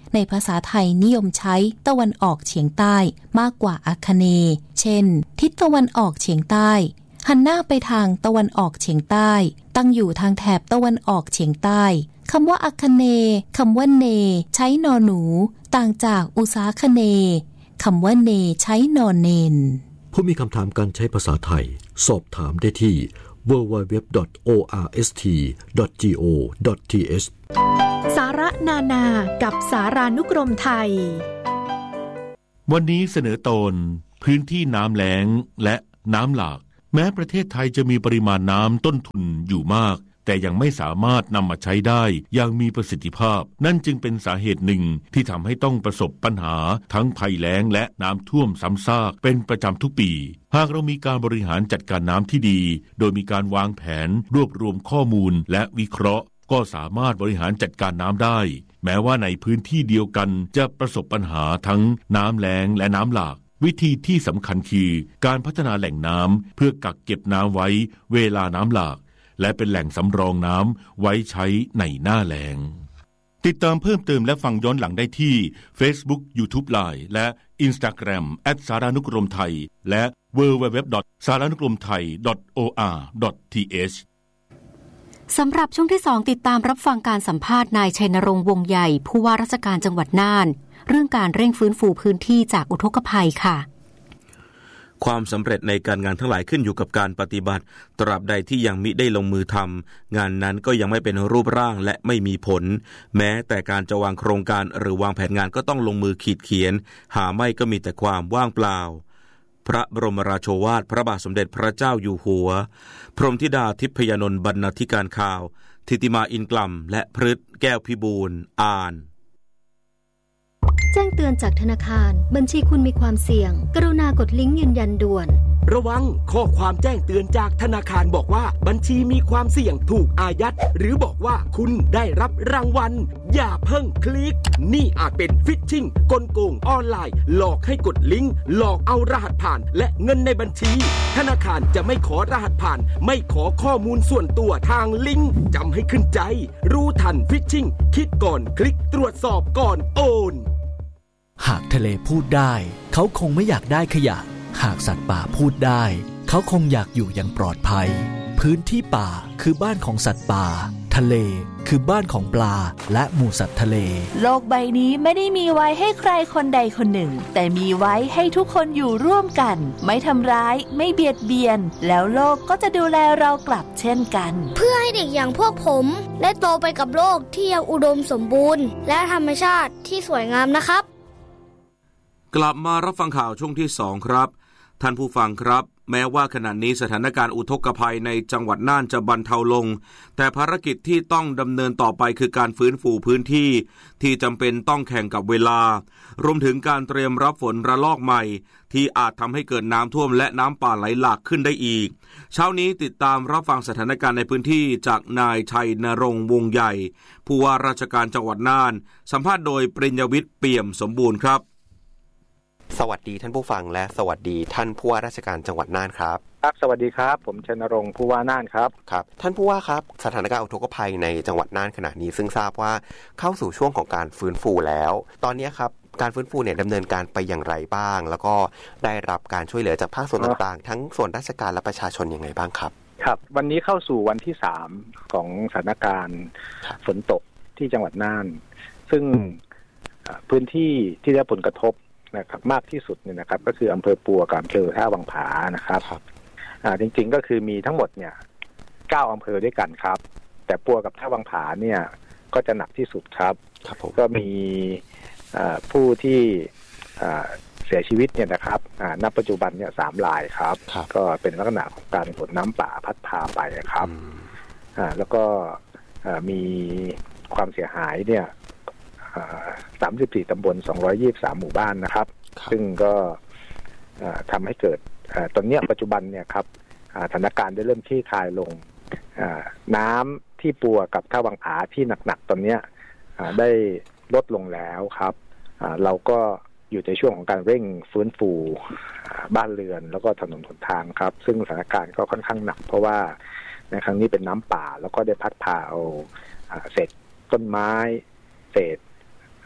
ในภาษาไทยนิยมใช้ตะวันออกเฉียงใต้มากกว่าอาคเนย์เช่นทิศตะวันออกเฉียงใต้หันหน้าไปทางตะวันออกเฉียงใต้ตั้งอยู่ทางแถบตะวันออกเฉียงใต้คำว่าอาคเนย์คำว่าเนใช้นอหนูต่างจากอุษาคเนย์คำว่าเนใช้นอนเนนผู้มีคำถามการใช้ภาษาไทยสอบถามได้ที่ ดับเบิลยู ดับเบิลยู ดับเบิลยู ดอท โอ อาร์ เอส ที ดอท จี โอ ดอท ที เอชสาระนานากับสารานุกรมไทยวันนี้เสนอตอนพื้นที่น้ำแล้งและน้ำหลากแม้ประเทศไทยจะมีปริมาณน้ำต้นทุนอยู่มากแต่ยังไม่สามารถนำมาใช้ได้อย่างมีประสิทธิภาพนั่นจึงเป็นสาเหตุหนึ่งที่ทำให้ต้องประสบปัญหาทั้งภัยแล้งและน้ำท่วมซ้ำซากเป็นประจำทุกปีหากเรามีการบริหารจัดการน้ำที่ดีโดยมีการวางแผนรวบรวมข้อมูลและวิเคราะห์ก็สามารถบริหารจัดการน้ำได้แม้ว่าในพื้นที่เดียวกันจะประสบปัญหาทั้งน้ำแล้งและน้ำหลากวิธีที่สำคัญคือการพัฒนาแหล่งน้ำเพื่อกักเก็บน้ำไว้เวลาน้ำหลากและเป็นแหล่งสำรองน้ำไว้ใช้ในหน้าแล้งติดตามเพิ่มเติมและฟังย้อนหลังได้ที่ Facebook YouTube Line และ Instagram แอท สารานุกรมไทยและ ดับเบิลยู ดับเบิลยู ดับเบิลยู ดอท สารานุกรมไทย ดอท โอ อาร์ ดอท ที เอชสำหรับช่วงที่สองติดตามรับฟังการสัมภาษณ์นายชัยนรงค์วงใหญ่ผู้ว่าราชการจังหวัดน่านเรื่องการเร่งฟื้นฟูพื้นที่จากอุทกภัยค่ะความสำเร็จในการงานทั้งหลายขึ้นอยู่กับการปฏิบัติตราบใดที่ยังมิได้ลงมือทำงานนั้นก็ยังไม่เป็นรูปร่างและไม่มีผลแม้แต่การจะวางโครงการหรือวางแผนงานก็ต้องลงมือขีดเขียนหาไม่ก็มีแต่ความว่างเปล่าพระบรมราโชวาทพระบาทสมเด็จพระเจ้าอยู่หัวพรหมธิดาทิพยนนท์บรรณาธิการข่าวธิติมาอินกล่ำและพฤทธิ์แก้วพิบูลอ่านแจ้งเตือนจากธนาคารบัญชีคุณมีความเสี่ยงกรุณากดลิงก์ยืนยันด่วนระวังข้อความแจ้งเตือนจากธนาคารบอกว่าบัญชีมีความเสี่ยงถูกอายัดหรือบอกว่าคุณได้รับรางวัลอย่าเพิ่งคลิกนี่อาจเป็นฟิชชิงกลโกงออนไลน์หลอกให้กดลิงก์หลอกเอารหัสผ่านและเงินในบัญชีธนาคารจะไม่ขอรหัสผ่านไม่ขอข้อมูลส่วนตัวทางลิงก์จำให้ขึ้นใจรู้ทันฟิชชิงคิดก่อนคลิกตรวจสอบก่อนโอนหากทะเลพูดได้เขาคงไม่อยากได้ขยะหากสัตว์ป่าพูดได้เขาคงอยากอยู่อย่างปลอดภัยพื้นที่ป่าคือบ้านของสัตว์ป่าทะเลคือบ้านของปลาและหมู่สัตว์ทะเลโลกใบนี้ไม่ได้มีไว้ให้ใครคนใดคนหนึ่งแต่มีไว้ให้ทุกคนอยู่ร่วมกันไม่ทำร้ายไม่เบียดเบียนแล้วโลกก็จะดูแลเรากลับเช่นกันเพื่อให้เด็กอย่างพวกผมได้โตไปกับโลกที่ยังอุดมสมบูรณ์และธรรมชาติที่สวยงามนะครับกลับมารับฟังข่าวช่วงที่สองครับท่านผู้ฟังครับแม้ว่าขณะนี้สถานการณ์อุทกภัยในจังหวัดน่านจะบรรเทาลงแต่ภารกิจที่ต้องดำเนินต่อไปคือการฟื้นฟูพื้นที่ที่จำเป็นต้องแข่งกับเวลารวมถึงการเตรียมรับฝนระลอกใหม่ที่อาจทำให้เกิดน้ำท่วมและน้ำป่าไหลหลากขึ้นได้อีกเช้านี้ติดตามรับฟังสถานการณ์ในพื้นที่จากนายชัยนรงค์วงใหญ่ผู้ว่าราชการจังหวัดน่านสัมภาษณ์โดยปริญญวิทย์เปี่ยมสมบูรณ์ครับสวัสดีท่านผู้ฟังและสวัสดีท่านผู้ว่าราชการจังหวัดน่านครับครับสวัสดีครับผมชัยนรงค์ผู้ว่าน่านครับครับท่านผู้ว่าครับสถานการณ์อุทกภัยในจังหวัดน่านขณะนี้ซึ่งทราบว่าเข้าสู่ช่วงของการฟื้นฟูแล้วตอนนี้ครับการฟื้นฟูเนี่ยดำเนินการไปอย่างไรบ้างแล้วก็ได้รับการช่วยเหลือจากภาคส่วนต่างๆทั้งส่วนราชการและประชาชนยังไงบ้างครับครับวันนี้เข้าสู่วันที่สามของสถานการณ์ฝนตกที่จังหวัดน่านซึ่งพื้นที่ที่ได้ผลกระทบนะครับมากที่สุดเนี่ยนะครับก็คืออำเภอปัวกับอำเภอท่าวังผานะครับอ่าจริงๆก็คือมีทั้งหมดเนี่ยเก้าอำเภอด้วยกันครับแต่ปัวกับท่าวังผาเนี่ยก็จะหนักที่สุดครับก็มีผู้ที่เสียชีวิตเนี่ยนะครับณปัจจุบันเนี่ยสามรายครับก็เป็นลักษณะของการฝนน้ำป่าพัดพาไปครับแล้วก็มีความเสียหายเนี่ยสามสิบสี่ตำบลสองร้อยยี่สิบสามหมู่บ้านนะครับซึ่งก็ทำให้เกิดตอนนี้ปัจจุบันเนี่ยครับสถานการณ์ได้เริ่มคลี่คลายลงน้ำที่ปัวกับท่าวังผาที่หนักๆตอนนี้ได้ลดลงแล้วครับเราก็อยู่ในช่วงของการเร่งฟื้นฟูบ้านเรือนแล้วก็ถนนหนทางครับซึ่งสถานการณ์ก็ค่อนข้างหนักเพราะว่าในครั้งนี้เป็นน้ำป่าแล้วก็ได้พัดพาเอาเศษต้นไม้เศษ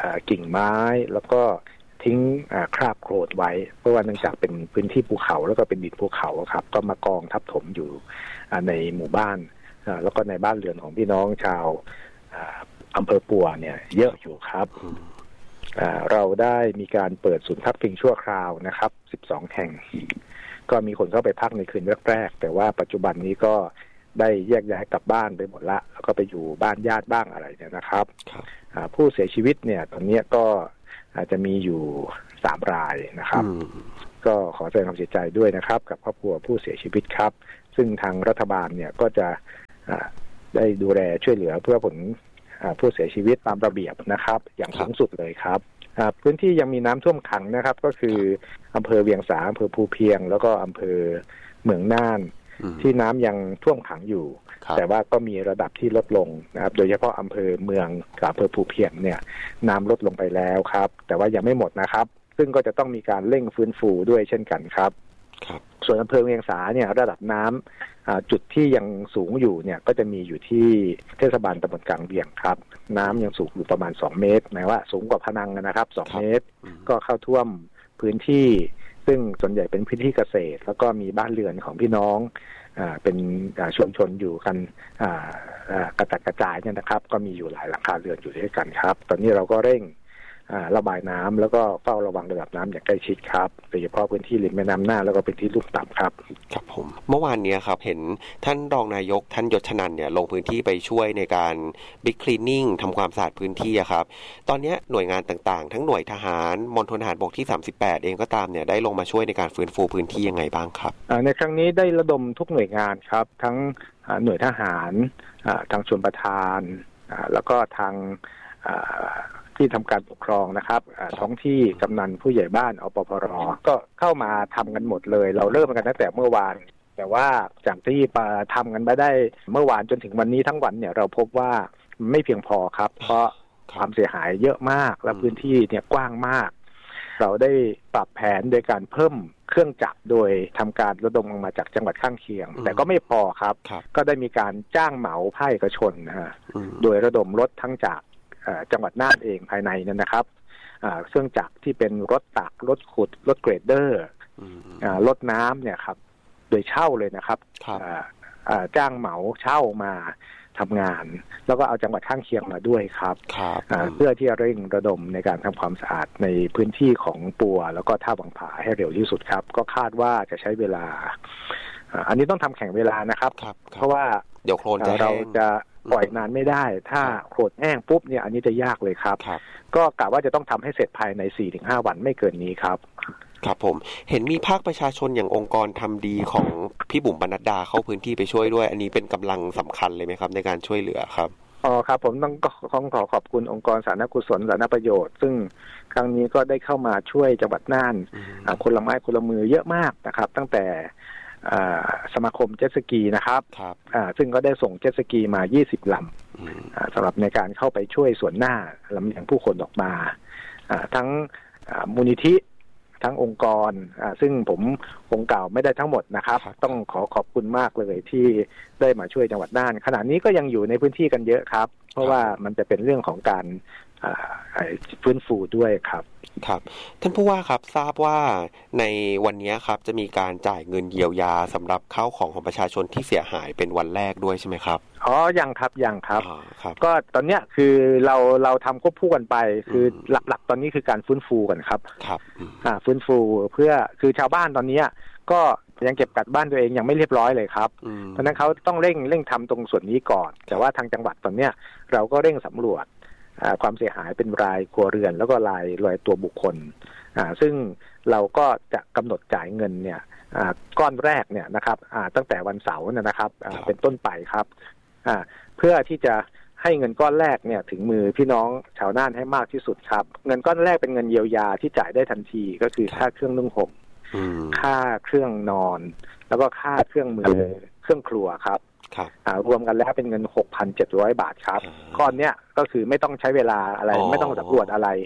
กิ่งไม้แล้วก็ทิ้งคราบโคลนไว้เพราะว่าเนื่องจากเป็นพื้นที่ภูเขาแล้วก็เป็นดินภูเขาครับก็มากองทับถมอยู่ในหมู่บ้านแล้วก็ในบ้านเรือนของพี่น้องชาวอำเภอปัวเนี่ยเยอะอยู่ครับเราได้มีการเปิดศูนย์พักพิงชั่วคราวนะครับสิบสองแห่งก็มีคนเข้าไปพักในคืนแรกๆแต่ว่าปัจจุบันนี้ก็ได้แยกย้ายกลับบ้านไปหมดละแล้วก็ไปอยู่บ้านญาติบ้างอะไรเนี่ยนะครับผู้เสียชีวิตเนี่ยตอนนี้ก็อาจจะมีอยู่สามรายนะครับก็ขอแสดงความเสียใจด้วยนะครับกับครอบครัวผู้เสียชีวิตครับซึ่งทางรัฐบาลเนี่ยก็จะได้ดูแลช่วยเหลือเพื่อผลผู้เสียชีวิตตามระเบียบนะครับอย่างสูงสุดเลยครับพื้นที่ยังมีน้ำท่วมขังนะครับก็คืออำเภอเวียงสาอำเภอภูเพียงแล้วก็อำเภอเมืองน่านที่น้ำยังท่วมขังอยู่แต่ว่าก็มีระดับที่ลดลงนะครับโดยเฉพาะอำเภอเมืองกับอำเภอภูเพียงเนี่ยน้ำลดลงไปแล้วครับแต่ว่ายังไม่หมดนะครับซึ่งก็จะต้องมีการเร่งฟื้นฟูด้วยเช่นกันครับส่วนอำเภอเวียงสาเนี่ยระดับน้ำจุดที่ยังสูงอยู่เนี่ยก็จะมีอยู่ที่เทศบาลตำบลกลางเวียงครับน้ำยังสูงอยู่ประมาณสองเมตรหมายว่าสูงกว่าพนังนะครับสองเมตรก็เข้าท่วมพื้นที่ซึ่งส่วนใหญ่เป็นพื้นที่เกษตรแล้วก็มีบ้านเรือนของพี่น้องอ่าเป็นชุมชนอยู่กันอ่ากระจัดกระจายเนี่ยนะครับก็มีอยู่หลายหลังคาเรือนอยู่ด้วยกันครับตอนนี้เราก็เร่งระบายน้ำแล้วก็เฝ้าระวังระดับน้ำอย่างใกล้ชิดครับโดยเฉพาะพื้นที่ริมแม่น้ำน่านแล้วก็เป็นที่ลุ่มต่ำครับครับผมเมื่อวานนี้ครับเห็นท่านรองนายกท่านยศชนันท์เนี่ยลงพื้นที่ไปช่วยในการบิ๊กคลีนนิ่งทำความสะอาดพื้นที่ครับตอนนี้หน่วยงานต่างๆทั้งหน่วยทหารมณฑลทหารบกที่สามสิบแปดเองก็ตามเนี่ยได้ลงมาช่วยในการฟื้นฟูพื้นที่ยังไงบ้างครับในครั้งนี้ได้ระดมทุกหน่วยงานครับทั้งหน่วยทหารทางชลประทานแล้วก็ทางที่ทำการปกครองนะครับท้องที่กำนันผู้ใหญ่บ้านอปพรก็เข้ามาทำกันหมดเลยเราเริ่มกันตั้งแต่เมื่อวานแต่ว่าจากที่ทำกันไปได้เมื่อวานจนถึงวันนี้ทั้งวันเนี่ยเราพบว่าไม่เพียงพอครับเพราะความเสียหายเยอะมากและพื้นที่เนี่ยกว้างมากเราได้ปรับแผนโดยการเพิ่มเครื่องจักรโดยทำการระดมมาจากจังหวัดข้างเคียงแต่ก็ไม่พอครับก็ได้มีการจ้างเหมาภาคเอกชนนะฮะโดยระดมรถทั้งจากจังหวัดน่านเองภายในนั่นนะครับเครื่องจักรที่เป็นรถตักรถขุดรถเกรดเดอร์รถน้ำเนี่ยครับโดยเช่าเลยนะครับจ้างเหมาเช่ามาทำงานแล้วก็เอาจังหวัดข้างเคียงมาด้วยครับเพื่อที่จะเร่งระดมในการทำความสะอาดในพื้นที่ของปัวแล้วก็ท่าวังผาให้เร็วที่สุดครับก็คาดว่าจะใช้เวลาอันนี้ต้องทำแข่งเวลานะครับเพราะว่าเดี๋ยวโคลนจะเราจะปล่อยนานไม่ได้ถ้าโคลนแห้งปุ๊บเนี่ยอันนี้จะยากเลยครับก็กะว่าจะต้องทำให้เสร็จภายใน สี่ถึงห้า วันไม่เกินนี้ครับครับผมเห็นมีภาคประชาชนอย่างองค์กรทำดีของพี่บุ๋มปนัดดาเข้าพื้นที่ไปช่วยด้วยอันนี้เป็นกำลังสำคัญเลยไหมครับในการช่วยเหลือครับอ๋อครับผมต้องต้องขอขอบคุณองค์กรสาธารณกุศลสาธารณประโยชน์ซึ่งครั้งนี้ก็ได้เข้ามาช่วยจังหวัดน่านคนละไม้คนละมือเยอะมากนะครับตั้งแต่สมาคมเจ็ตสกีนะครับซึ่งก็ได้ส่งเจ็ตสกีมายี่สิบลำสำหรับในการเข้าไปช่วยส่วนหน้าลำเลียงผู้คนออกมาทั้งมูลนิธิทั้งองค์กรซึ่งผมคงกล่าวไม่ได้ทั้งหมดนะครับต้องขอขอบคุณมากเลยที่ได้มาช่วยจังหวัดน่านขณะนี้ก็ยังอยู่ในพื้นที่กันเยอะครับเพราะว่ามันจะเป็นเรื่องของการฟื้นฟูด้วยครับครับท่านผู้ว่าครับทราบว่าในวันนี้ครับจะมีการจ่ายเงินเยียวยาสำหรับข้าวของของประชาชนที่เสียหายเป็นวันแรกด้วยใช่ไหมครับอ๋อยังครับยังครับก็ตอนเนี้ยคือเราเราทำควบคู่กันไปคือหลักๆตอนนี้คือการฟื้นฟูกันครับครับอ่าฟื้นฟูเพื่อคือชาวบ้านตอนนี้ก็ยังเก็บกัดบ้านตัวเองยังไม่เรียบร้อยเลยครับเพราะนั้นเขาต้องเร่งเร่งทำตรงส่วนนี้ก่อนแต่ว่าทางจังหวัดตอนเนี้ยเราก็เร่งสำรวจความเสียหายเป็นรายครัวเรือนแล้วก็รายรายตัวบุคคลซึ่งเราก็จะกำหนดจ่ายเงินเนี่ยก้อนแรกเนี่ยนะครับตั้งแต่วันเสาร์นะครับเป็นต้นไปครับเพื่อที่จะให้เงินก้อนแรกเนี่ยถึงมือพี่น้องชาวน่านให้มากที่สุดครับเงินก้อนแรกเป็นเงินเยียวยาที่จ่ายได้ทันทีก็คือค่าเครื่องนุ่งห่มค่าเครื่องนอนแล้วก็ค่าเครื่องมือเครื่องครัวครับรวมกันแล้วเป็นเงิน หกพันเจ็ดร้อย บาทครับก้อนเนี้ยก็คือไม่ต้องใช้เวลาอะไรไม่ต้องสำรวจอะไร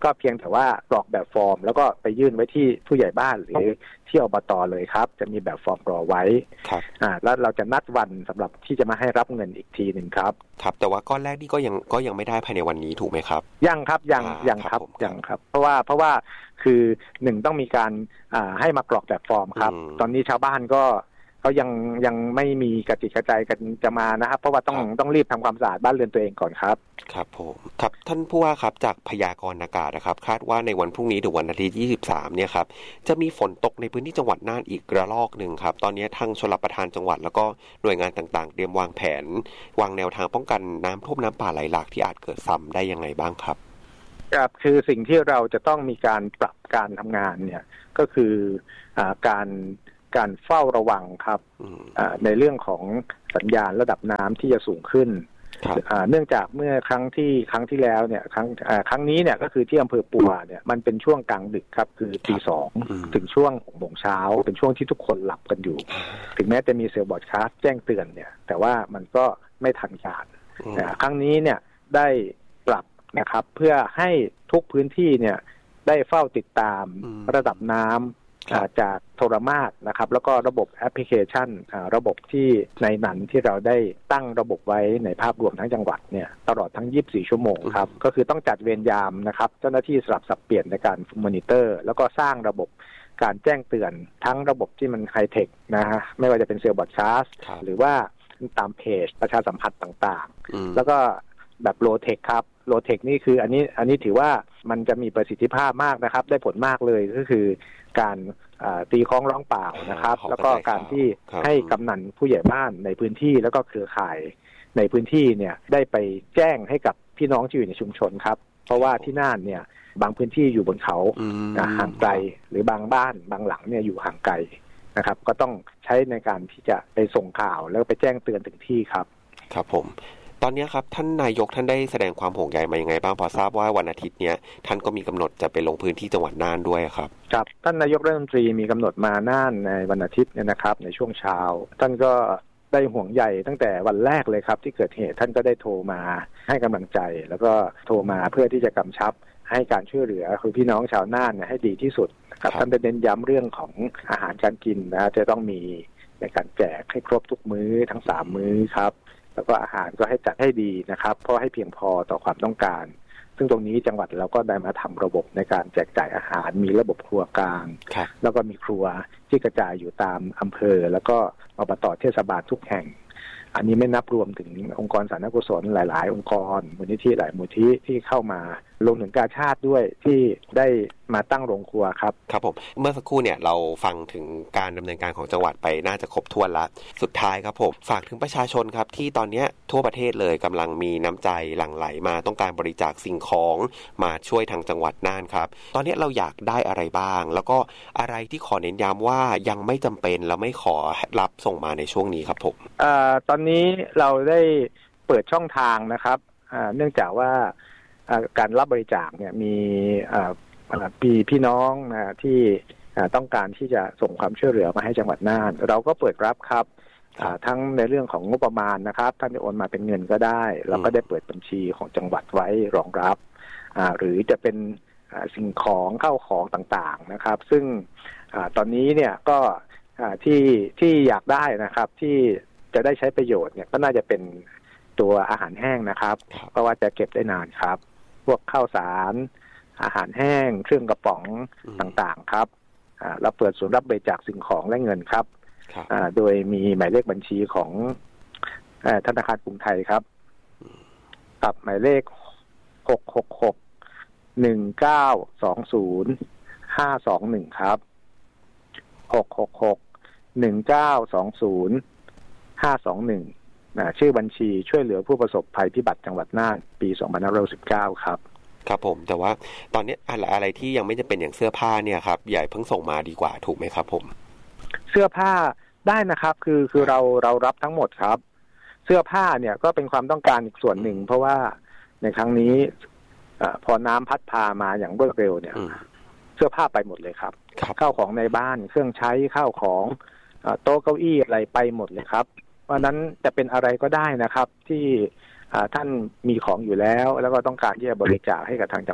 ก็เพียงแต่ว่ากรอกแบบฟอร์มแล้วก็ไปยื่นไว้ที่ผู้ใหญ่บ้านหรือที่อบต.เลยครับจะมีแบบฟอร์มรอไว้ครับอ่าแล้วเราจะนัดวันสำหรับที่จะมาให้รับเงินอีกทีหนึ่งครับครับแต่ว่าก้อนแรกนี่ก็ยังก็ยังไม่ได้ภายในวันนี้ถูกไหมครับยังครับยังยังครับยังครับเพราะว่าเพราะว่าคือหนึ่งต้องมีการอ่าให้มากรอกแบบฟอร์มครับตอนนี้ชาวบ้านก็เขายังยังไม่มีกระจิตกระใจกันจะมานะครับเพราะว่าต้องต้องรีบทำความสะอาดบ้านเรือนตัวเองก่อนครับครับผมครับท่านผู้ว่าครับจากพยากรณ์อากาศนะครับคาดว่าในวันพรุ่งนี้ถึงวันอาทิตย์ยี่สิบสามเนี่ยครับจะมีฝนตกในพื้นที่จังหวัดน่านอีกระลอกนึงครับตอนนี้ทางชลประทานจังหวัดแล้วก็หน่วยงานต่างๆเตรียมวางแผนวางแนวทางป้องกันน้ำท่วมน้ำป่าไหลหลากที่อาจเกิดซ้ำได้ยังไงบ้างครับครับคือสิ่งที่เราจะต้องมีการปรับการทำงานเนี่ยก็คืออ่าการการเฝ้าระวังครับในเรื่องของสัญญาณระดับน้ำที่จะสูงขึ้นเนื่องจากเมื่อครั้งที่ครั้งที่แล้วเนี่ยครั้งครั้งนี้เนี่ยก็คือที่อำเภอปัวเนี่ยมันเป็นช่วงกลางดึกครับคือตีสองถึงช่วงหกโมงเช้าเป็นช่วงที่ทุกคนหลับกันอยู่ถึงแม้จะมีเซลล์บอร์ดคาสต์แจ้งเตือนเนี่ยแต่ว่ามันก็ไม่ทันการครั้งนี้เนี่ยได้ปรับนะครับเพื่อให้ทุกพื้นที่เนี่ยได้เฝ้าติดตามระดับน้ำจากโทรมาศนะครับแล้วก็ระบบแอปพลิเคชันระบบที่ในนั้นที่เราได้ตั้งระบบไว้ในภาพรวมทั้งจังหวัดเนี่ยตลอดทั้งยี่สิบสี่ชั่วโมงครับก็คือต้องจัดเวรยามนะครับเจ้าหน้าที่สลับสับเปลี่ยนในการมอนิเตอร์แล้วก็สร้างระบบการแจ้งเตือนทั้งระบบที่มันไฮเทคนะฮะไม่ว่าจะเป็นเซลล์บอร์ดคาสต์หรือว่าตามเพจประชาสัมพันธ์ต่างๆแล้วก็แบบโลเทคครับโลเทคนี่คืออันนี้อันนี้ถือว่ามันจะมีประสิทธิภาพมากนะครับได้ผลมากเลยก็คือการตีคล้องร้องเปล่านะครับแล้วก็การที่ให้กำนันผู้ใหญ่บ้านในพื้นที่แล้วก็เครือข่ายในพื้นที่เนี่ยได้ไปแจ้งให้กับพี่น้องที่อยู่ในชุมชนครับเพราะว่าที่น่านเนี่ยบางพื้นที่อยู่บนเขาห่างไกลหรือบางบ้านบางหลังเนี่ยอยู่ห่างไกลนะครับก็ต้องใช้ในการที่จะไปส่งข่าวแล้วไปแจ้งเตือนถึงที่ครับครับผมตอนนี้ครับท่านนายกท่านได้แสดงความห่วงใยมายังไงบ้างพอทราบว่าวันอาทิตย์เนี้ยท่านก็มีกำหนดจะไปลงพื้นที่จังหวัดน่านด้วยครับครับท่านนายกรัฐมนตรีมีกำหนดมาน่านในวันอาทิตย์เนี่ยนะครับในช่วงเช้าท่านก็ได้ห่วงใยตั้งแต่วันแรกเลยครับที่เกิดเหตุท่านก็ได้โทรมาให้กำลังใจแล้วก็โทรมาเพื่อที่จะกำชับให้การช่วยเหลือคือพี่น้องชาวน่านเนี่ยให้ดีที่สุดครับท่านได้เน้นย้ำเรื่องของอาหารการกินนะจะต้องมีในการแจกให้ครบทุกมื้อทั้งสามมื้อครับแล้วก็อาหารก็ให้จัดให้ดีนะครับเพราะให้เพียงพอต่อความต้องการซึ่งตรงนี้จังหวัดเราก็ได้มาทำระบบในการแจกจ่ายอาหารมีระบบครัวกลางแล้วก็มีครัวที่กระจายอยู่ตามอำเภอแล้วก็อบต.เทศบาลทุกแห่งอันนี้ไม่นับรวมถึงองค์กรสาธารณกุศลหลายๆองค์กรมูลนิธิหลายมูลนิธิที่เข้ามารวมถึงกาชาดด้วยที่ได้มาตั้งโรงครัวครับครับผมเมื่อสักครู่เนี่ยเราฟังถึงการดำเนินการของจังหวัดไปน่าจะครบถ้วนละสุดท้ายครับผมฝากถึงประชาชนครับที่ตอนนี้ทั่วประเทศเลยกำลังมีน้ำใจหลั่งไหลมาต้องการบริจาคสิ่งของมาช่วยทางจังหวัดน่านครับตอนนี้เราอยากได้อะไรบ้างแล้วก็อะไรที่ขอเน้นย้ำว่ายังไม่จำเป็นและไม่ขอรับส่งมาในช่วงนี้ครับผมเอ่อตอนนี้เราได้เปิดช่องทางนะครับเนื่องจากว่าการรับบริจาคเนี่ยมีพี่พี่น้องนะที่ต้องการที่จะส่งความช่วยเหลือมาให้จังหวัดน่านเราก็เปิดรับครับทั้งในเรื่องของงบประมาณนะครับท่านจะโอนมาเป็นเงินก็ได้เราก็ได้เปิดบัญชีของจังหวัดไว้รองรับหรือจะเป็นสิ่งของเข้าของต่างๆนะครับซึ่งตอนนี้เนี่ยก็ที่ที่อยากได้นะครับที่จะได้ใช้ประโยชน์เนี่ยก็น่าจะเป็นตัวอาหารแห้งนะครับเพราะว่าจะเก็บได้นานครับพวกข้าวสารอาหารแห้งเครื่องกระป๋องต่างๆครับเราเปิดศูนย์รับบริจาคสิ่งของและเงินครับโดยมีหมายเลขบัญชีของธนาคารกรุงไทยครับกับหมายเลขหกหกหกหนึ่งเก้าสองศูนย์ห้าสองหนึ่งครับหกหกหกหนึ่งเก้าสองศูนย์ห้าสองหนึ่งชื่อบัญชีช่วยเหลือผู้ประสบภัยพิบัติจังหวัดน่านปีสองพันห้าร้อยสิบเก้าครับครับผมแต่ว่าตอนนี้อะไรอะไรที่ยังไม่จะเป็นอย่างเสื้อผ้าเนี่ยครับใหญ่เพิ่งส่งมาดีกว่าถูกไหมครับผมเสื้อผ้าได้นะครับคือคือเราเรารับทั้งหมดครับเสื้อผ้าเนี่ยก็เป็นความต้องการอีกส่วนหนึ่งเพราะว่าในครั้งนี้พอน้ำพัดพามาอย่างรวดเร็วเนี่ยเสื้อผ้าไปหมดเลยครับข้าวของในบ้านเครื่องใช้ข้าวของโต๊ะเก้าอี้อะไรไปหมดเลยครับเพราะนั้นจะเป็นอะไรก็ได้นะครับที่ท่านมีของอยู่แล้วแล้วก็ต้องการที่จะบริจาคให้กับทางจังหวัด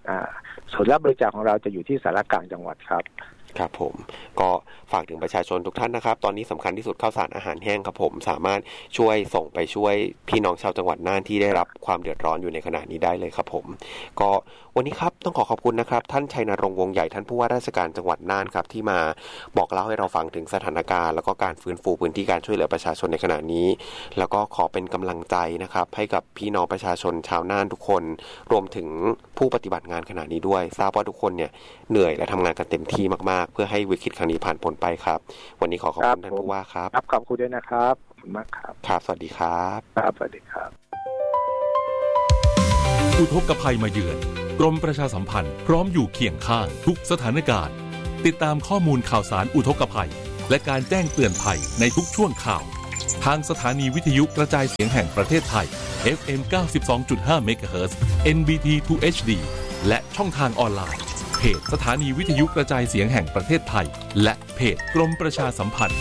ศูนย์รับบริจาคของเราจะอยู่ที่สารกลางจังหวัดครับครับผมก็ฝากถึงประชาชนทุกท่านนะครับตอนนี้สำคัญที่สุดข้าวสารอาหารแห้งครับผมสามารถช่วยส่งไปช่วยพี่น้องชาวจังหวัดน่านที่ได้รับความเดือดร้อนอยู่ในขณะนี้ได้เลยครับผมก็วันนี้ครับต้องขอขอบคุณนะครับท่านชัยนรงค์วงใหญ่ท่านผู้ว่าราชการจังหวัดน่านครับที่มาบอกเล่าให้เราฟังถึงสถานการณ์แล้วก็การฟื้นฟูพื้นที่การช่วยเหลือประชาชนในขณะนี้แล้วก็ขอเป็นกำลังใจนะครับให้กับพี่น้องประชาชนชาวน่านทุกคนรวมถึงผู้ปฏิบัติงานขณะนี้ด้วยทราบว่าทุกคนเนี่ยเหนื่อยและทำงานกันเต็มที่มากๆเพื่อให้วิกฤตครั้งนี้ผ่านพ้นไปครับวันนี้ขอขอบคุณท่านผู้ว่าครับครับขอบคุณด้วยนะครับขอบคุณมากครับครับสวัสดีครับครับสวัสดีครับอุทกภัยมาเยือนกรมประชาสัมพันธ์พร้อมอยู่เคียงข้างทุกสถานการณ์ติดตามข้อมูลข่าวสารอุทกภัยและการแจ้งเตือนภัยในทุกช่วงข่าวทางสถานีวิทยุกระจายเสียงแห่งประเทศไทย เอฟ เอ็ม เก้าสิบสองจุดห้า เมกะเฮิรตซ์ เอ็น บี ที ทู เอช ดี และช่องทางออนไลน์เพจสถานีวิทยุกระจายเสียงแห่งประเทศไทยและเพจกรมประชาสัมพันธ์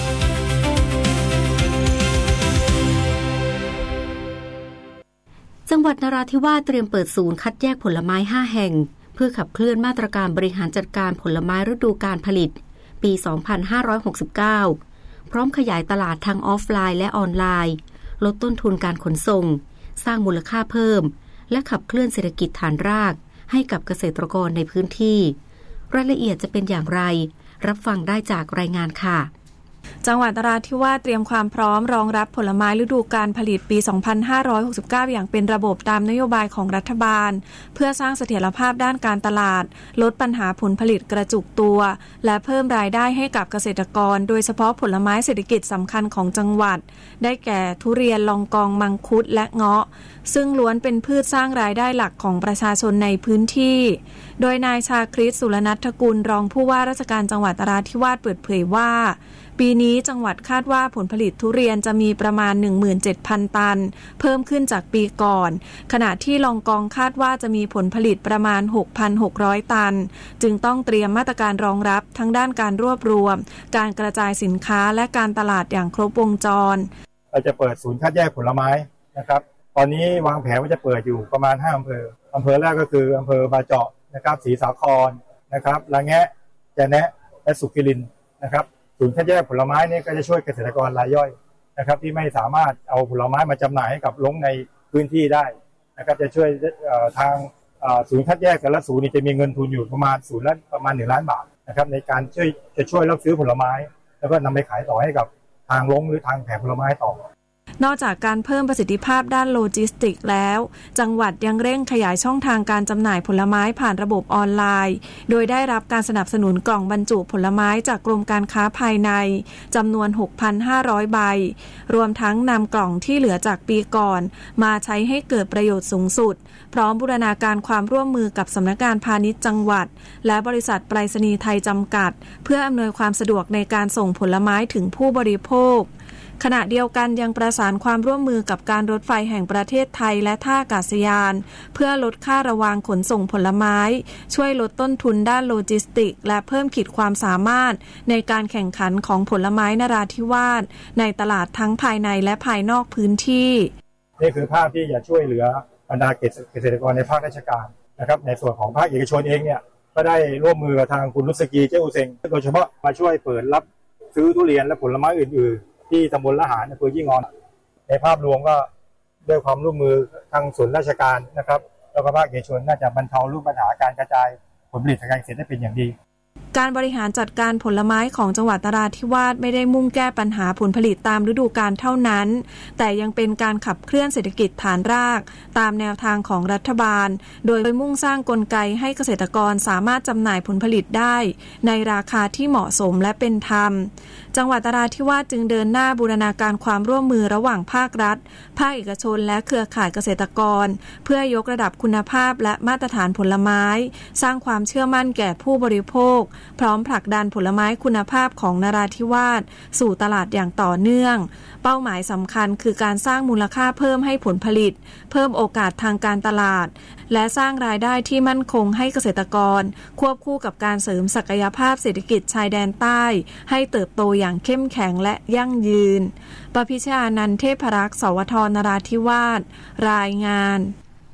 จังหวัดนราธิวาสเตรียมเปิดศูนย์คัดแยกผลไม้ห้าแห่งเพื่อขับเคลื่อนมาตรการบริหารจัดการผลไม้ฤดูกาลผลิตปี สองพันห้าร้อยหกสิบเก้า พร้อมขยายตลาดทางออฟไลน์และออนไลน์ลดต้นทุนการขนส่งสร้างมูลค่าเพิ่มและขับเคลื่อนเศรษฐกิจฐานรากให้กับเกษตรกรในพื้นที่รายละเอียดจะเป็นอย่างไรรับฟังได้จากรายงานค่ะจังหวัดนราธิวาสเตรียมความพร้อมรองรับผลไม้ฤดูกาลผลิตปี สองพันห้าร้อยหกสิบเก้า อย่างเป็นระบบตามนโยบายของรัฐบาลเพื่อสร้างเสถียรภาพด้านการตลาดลดปัญหาผลผลิตกระจุกตัวและเพิ่มรายได้ให้กับเกษตรกรโดยเฉพาะผลไม้เศรษฐกิจสำคัญของจังหวัดได้แก่ทุเรียนลองกองมังคุดและเงาะซึ่งล้วนเป็นพืชสร้างรายได้หลักของประชาชนในพื้นที่โดยนายชาคริสสุรนัฐกุลรองผู้ว่าราชการจังหวัดนราธิวาสเปิดเผยว่าปีนี้จังหวัดคาดว่าผลผลิตทุเรียนจะมีประมาณ หนึ่งหมื่นเจ็ดพัน ตันเพิ่มขึ้นจากปีก่อนขณะที่ลองกองคาดว่าจะมีผลผลิตประมาณ หกพันหกร้อย ตันจึงต้องเตรียมมาตรการรองรับทั้งด้านการรวบรวมการกระจายสินค้าและการตลาดอย่างครบวงจรเราจะเปิดศูนย์คัดแยกผลไม้นะครับตอนนี้วางแผนว่าจะเปิดอยู่ประมาณห้าอำเภออำเภอแรกก็คืออำเภอบาเจาะนะครับศรีสาครนะครับละแงะแจแนะและสุขิรินทร์นะครับศูนย์คัดแยกผลไม้นี่ก็จะช่วยเกษตรกรรายย่อยนะครับที่ไม่สามารถเอาผลไม้มาจำหน่ายให้กับลงในพื้นที่ได้นะครับจะช่วยทางศูนย์คัดแยกแต่ละศูนย์นี่จะมีเงินทุนอยู่ประมาณศูนย์ละประมาณหนึ่งล้านบาทนะครับในการช่วยจะช่วยรับซื้อผลไม้แล้วก็นำไปขายต่อให้กับทางลงหรือทางแผงผลไม้ต่อนอกจากการเพิ่มประสิทธิภาพด้านโลจิสติกแล้วจังหวัดยังเร่งขยายช่องทางการจำหน่ายผลไม้ผ่านระบบออนไลน์โดยได้รับการสนับสนุนกล่องบรรจุผลไม้จากกรมการค้าภายในจำนวน หกพันห้าร้อย ใบรวมทั้งนำกล่องที่เหลือจากปีก่อนมาใช้ให้เกิดประโยชน์สูงสุดพร้อมบูรณาการความร่วมมือกับสำนักงานพาณิชย์จังหวัดและบริษัทไปรษณีย์ไทยจำกัดเพื่ออำนวยความสะดวกในการส่งผลไม้ถึงผู้บริโภคขณะเดียวกันยังประสานความร่วมมือกับการรถไฟแห่งประเทศไทยและท่าอากาศยานเพื่อลดค่าระวางขนส่งผลไม้ช่วยลดต้นทุนด้านโลจิสติกและเพิ่มขีดความสามารถในการแข่งขันของผลไม้นราธิวาสในตลาดทั้งภายในและภายนอกพื้นที่นี่คือภาพที่จะช่วยเหลือบรรดาเกษตรกรในภาคราชการนะครับในส่วนของภาคเอกชนเองเนี่ยก็ได้ร่วมมือกับทางคุณนุสกีเจ้าอุเซงโดยเฉพาะมาช่วยเปิดรับซื้อทุเรียนและผลไม้อื่นๆที่ตำบลละหารอำเภอยี่งอนในภาพรวมก็ด้วยความร่วมมือทางส่วนราชการนะครับแล้วก็ภาคเอกชนน่าจะบรรเทาลูกปัญหาการกระจายผลผลิตทางการเกษตรได้เป็นอย่างดีการบริหารจัดการผลไม้ของจังหวัดนราธิวาสไม่ได้มุ่งแก้ปัญหาผลผลิตตามฤดูกาลเท่านั้นแต่ยังเป็นการขับเคลื่อนเศรษฐกิจฐานรากตามแนวทางของรัฐบาลโดยมุ่งสร้างกลไกให้เกษตรกรสามารถจำหน่ายผลผลิตได้ในราคาที่เหมาะสมและเป็นธรรมจังหวัดนราธิวาสจึงเดินหน้าบูรณาการความร่วมมือระหว่างภาครัฐภาคเอกชนและเครือข่ายเกษตรกรเพื่อยกระดับคุณภาพและมาตรฐานผลไม้สร้างความเชื่อมั่นแก่ผู้บริโภคพร้อมผลักดันผลไม้คุณภาพของนราธิวาสสู่ตลาดอย่างต่อเนื่องเป้าหมายสำคัญคือการสร้างมูลค่าเพิ่มให้ผลผลิตเพิ่มโอกาสทางการตลาดและสร้างรายได้ที่มั่นคงให้เกษตรกรควบคู่กับการเสริมศักยภาพเศรษฐกิจชายแดนใต้ให้เติบโตอย่างเข้มแข็งและยั่งยืนปพิชานันท์เทพรักษ์สวท นราธิวาสรายงาน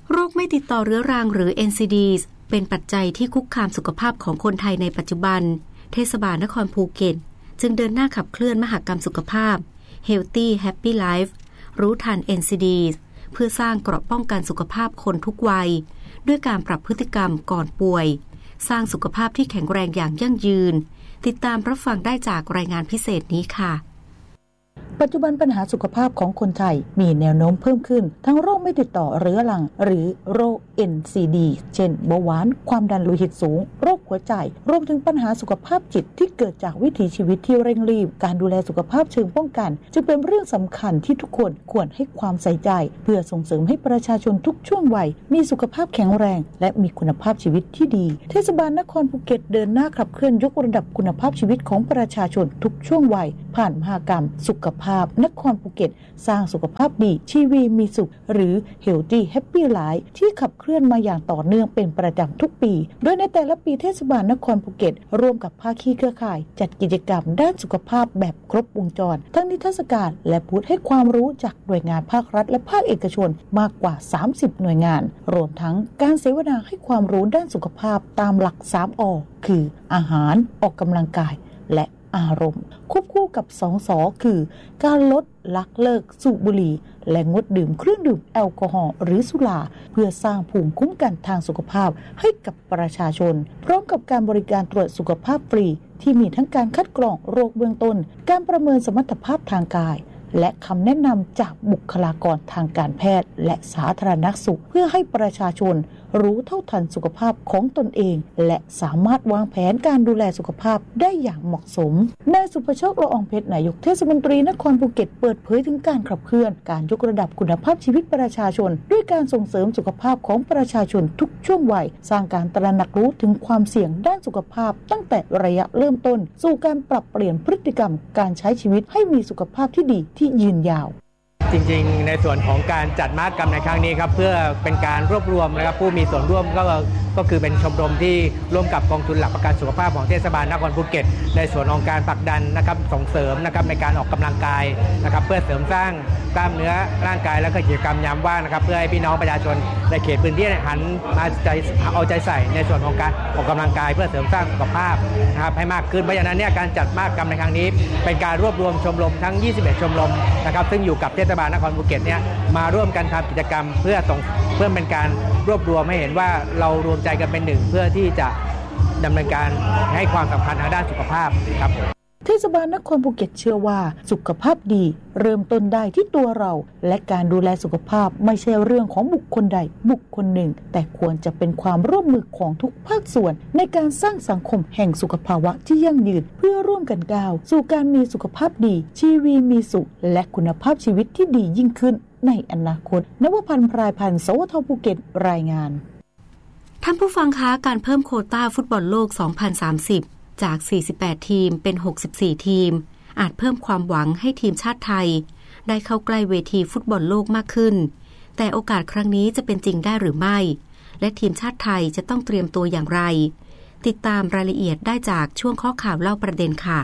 โรคไม่ติดต่อเรื้อรังหรือ เอ็น ซี ดี เป็นปัจจัยที่คุกคามสุขภาพของคนไทยในปัจจุบันเทศบาลนครภูเก็ตจึงเดินหน้าขับเคลื่อนมหกรรมสุขภาพ Healthy Happy Life รู้ทัน เอ็น ซี ดี เพื่อสร้างเกราะป้องกันสุขภาพคนทุกวัยด้วยการปรับพฤติกรรมก่อนป่วยสร้างสุขภาพที่แข็งแรงอย่างยั่งยืนติดตามรับฟังได้จากรายงานพิเศษนี้ค่ะปัจจุบันปัญหาสุขภาพของคนไทยมีแนวโน้มเพิ่มขึ้นทั้งโรคไม่ติดต่อเรื้อรังหรือโรค เอ็น ซี ดี เช่นเบาหวานความดันโลหิตสูงโรคหัวใจรวมถึงปัญหาสุขภาพจิตที่เกิดจากวิถีชีวิตที่เร่งรีบการดูแลสุขภาพเชิงป้องกันจึงเป็นเรื่องสำคัญที่ทุกคนควรให้ความใส่ใจเพื่อส่งเสริมให้ประชาชนทุกช่วงวัยมีสุขภาพแข็งแรงและมีคุณภาพชีวิตที่ดีเทศบาลนครภูเก็ตเดินหน้าขับเคลื่อนยกระดับคุณภาพชีวิตของประชาชนทุกช่วงวัยผ่านมหกรรมสุขภาพนครภูเก็ตสร้างสุขภาพดีชีวีมีสุขหรือ Healthy Happy Life ที่ขับเคลื่อนมาอย่างต่อเนื่องเป็นประจำทุกปีโดยในแต่ละปีเทศบาลนครภูเก็ตร่วมกับภาคีเครือข่ายจัดกิจกรรมด้านสุขภาพแบบครบวงจรทั้งนิทรรศการและบูธให้ความรู้จากหน่วยงานภาครัฐและภาคเอกชนมากกว่าสามสิบหน่วยงานรวมทั้งการเสวนาให้ความรู้ด้านสุขภาพตามหลัก สาม อ คืออาหารออกกำลังกายและอารมณ์ควบคู่กับสองสอคือการลดละเลิกสูบบุหรี่และงดดื่มเครื่องดื่มแอลกอฮอล์หรือสุราเพื่อสร้างภูมิคุ้มกันทางสุขภาพให้กับประชาชนพร้อมกับการบริการตรวจสุขภาพฟรีที่มีทั้งการคัดกรองโรคเบื้องต้นการประเมินสมรรถภาพทางกายและคำแนะนำจากบุคลากรทางการแพทย์และสาธารณสุขเพื่อให้ประชาชนรู้เท่าทันสุขภาพของตนเองและสามารถวางแผนการดูแลสุขภาพได้อย่างเหมาะสมนายสุภโชค ละอองเพชรนายกเทศมนตรีนครภูเก็ตเปิดเผยถึงการขับเคลื่อนการยกระดับคุณภาพชีวิตประชาชนด้วยการส่งเสริมสุขภาพของประชาชนทุกช่วงวัยสร้างการตระหนักรู้ถึงความเสี่ยงด้านสุขภาพตั้งแต่ระยะเริ่มต้นสู่การปรับเปลี่ยนพฤติกรรมการใช้ชีวิตให้มีสุขภาพที่ดีที่ยืนยาวจริงๆในส่วนของการจัดมหกรรมในครั้งนี้ครับเพื่อเป็นการรวบรวมนะครับผู้มีส่วนร่วมก็ก็คือเป็นชมรมที่ร่วมกับกองทุนหลักประกันสุขภาพของเทศบาลนครภูเก็ตในส่วนของการผลักดันนะครับส่งเสริมนะครับในการออกกำลังกายนะครับเพื่อเสริมสร้างกล้ามเนื้อร่างกายและกิจกรรมยามว่างนะครับเพื่อให้พี่น้องประชาชนในเขตพื้นที่หันมาใจเอาใจใส่ในส่วนของการออกกำลังกายเพื่อเสริมสร้างสุขภาพนะครับให้มากขึ้นเพราะฉะนั้นเนี่ยการจัดมหกรรมในครั้งนี้เป็นการรวบรวมชมรมทั้งยี่สิบเอ็ดชมรมนะครับซึ่งอยู่กับเทศบาลนครภูเก็ตเนี่ยมาร่วมกันทำกิจกรรมเพื่อส่งเพื่อเป็นการรวบรวมให้เห็นว่าเรารวมใจกันเป็นหนึ่งเพื่อที่จะดำเนินการให้ความสำคัญทางด้านสุขภาพครับเทศบาลนครภูเก็ตเชื่อว่าสุขภาพดีเริ่มต้นได้ที่ตัวเราและการดูแลสุขภาพไม่ใช่เรื่องของบุคคลใดบุคคลหนึ่งแต่ควรจะเป็นความร่วมมือของทุกภาคส่วนในการสร้างสังคมแห่งสุขภาวะที่ยั่งยืนเพื่อร่วมกันก้าวสู่การมีสุขภาพดีชีวีมีสุขและคุณภาพชีวิตที่ดียิ่งขึ้นในอนาคตนวพันธ์ พรายพันธ์ สวท ภูเก็ตรายงานท่านผู้ฟังคะการเพิ่มโควต้าฟุตบอลโลกสองพันสามสิบจากสี่สิบแปดทีมเป็นหกสิบสี่ทีมอาจเพิ่มความหวังให้ทีมชาติไทยได้เข้าใกล้เวทีฟุตบอลโลกมากขึ้นแต่โอกาสครั้งนี้จะเป็นจริงได้หรือไม่และทีมชาติไทยจะต้องเตรียมตัวอย่างไรติดตามรายละเอียดได้จากช่วงข้อข่าวเล่าประเด็นค่ะ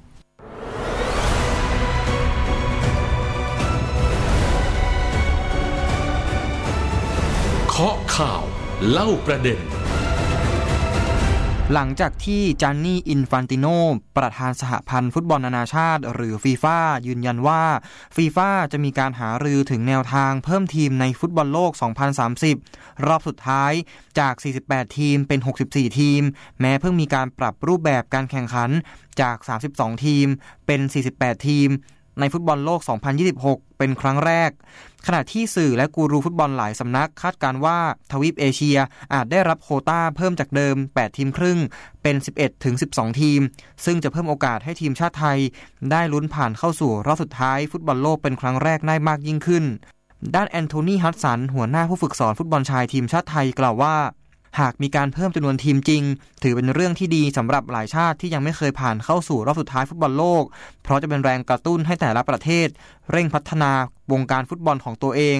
ข้อข่าวเล่าประเด็นหลังจากที่จานนี่อินฟันติโนประธานสหพันธ์ฟุตบอลนานาชาติหรือฟีฟ่ายืนยันว่าฟีฟ่าจะมีการหารือถึงแนวทางเพิ่มทีมในฟุตบอลโลกสองพันสามสิบรอบสุดท้ายจากสี่สิบแปดทีมเป็นหกสิบสี่ทีมแม้เพิ่งมีการปรับรูปแบบการแข่งขันจากสามสิบสองทีมเป็นสี่สิบแปดทีมในฟุตบอลโลกสองพันยี่สิบหกเป็นครั้งแรกขณะที่สื่อและกูรูฟุตบอลหลายสำนักคาดการณ์ว่าทวีปเอเชียอาจได้รับโควต้าเพิ่มจากเดิมแปดทีมครึ่งเป็น สิบเอ็ดถึงสิบสอง ทีมซึ่งจะเพิ่มโอกาสให้ทีมชาติไทยได้ลุ้นผ่านเข้าสู่รอบสุดท้ายฟุตบอลโลกเป็นครั้งแรกได้มากยิ่งขึ้นด้านแอนโทนีฮัดสันหัวหน้าผู้ฝึกสอนฟุตบอลชายทีมชาติไทยกล่าวว่าหากมีการเพิ่มจำนวนทีมจริงถือเป็นเรื่องที่ดีสำหรับหลายชาติที่ยังไม่เคยผ่านเข้าสู่รอบสุดท้ายฟุตบอลโลกเพราะจะเป็นแรงกระตุ้นให้แต่ละประเทศเร่งพัฒนาวงการฟุตบอลของตัวเอง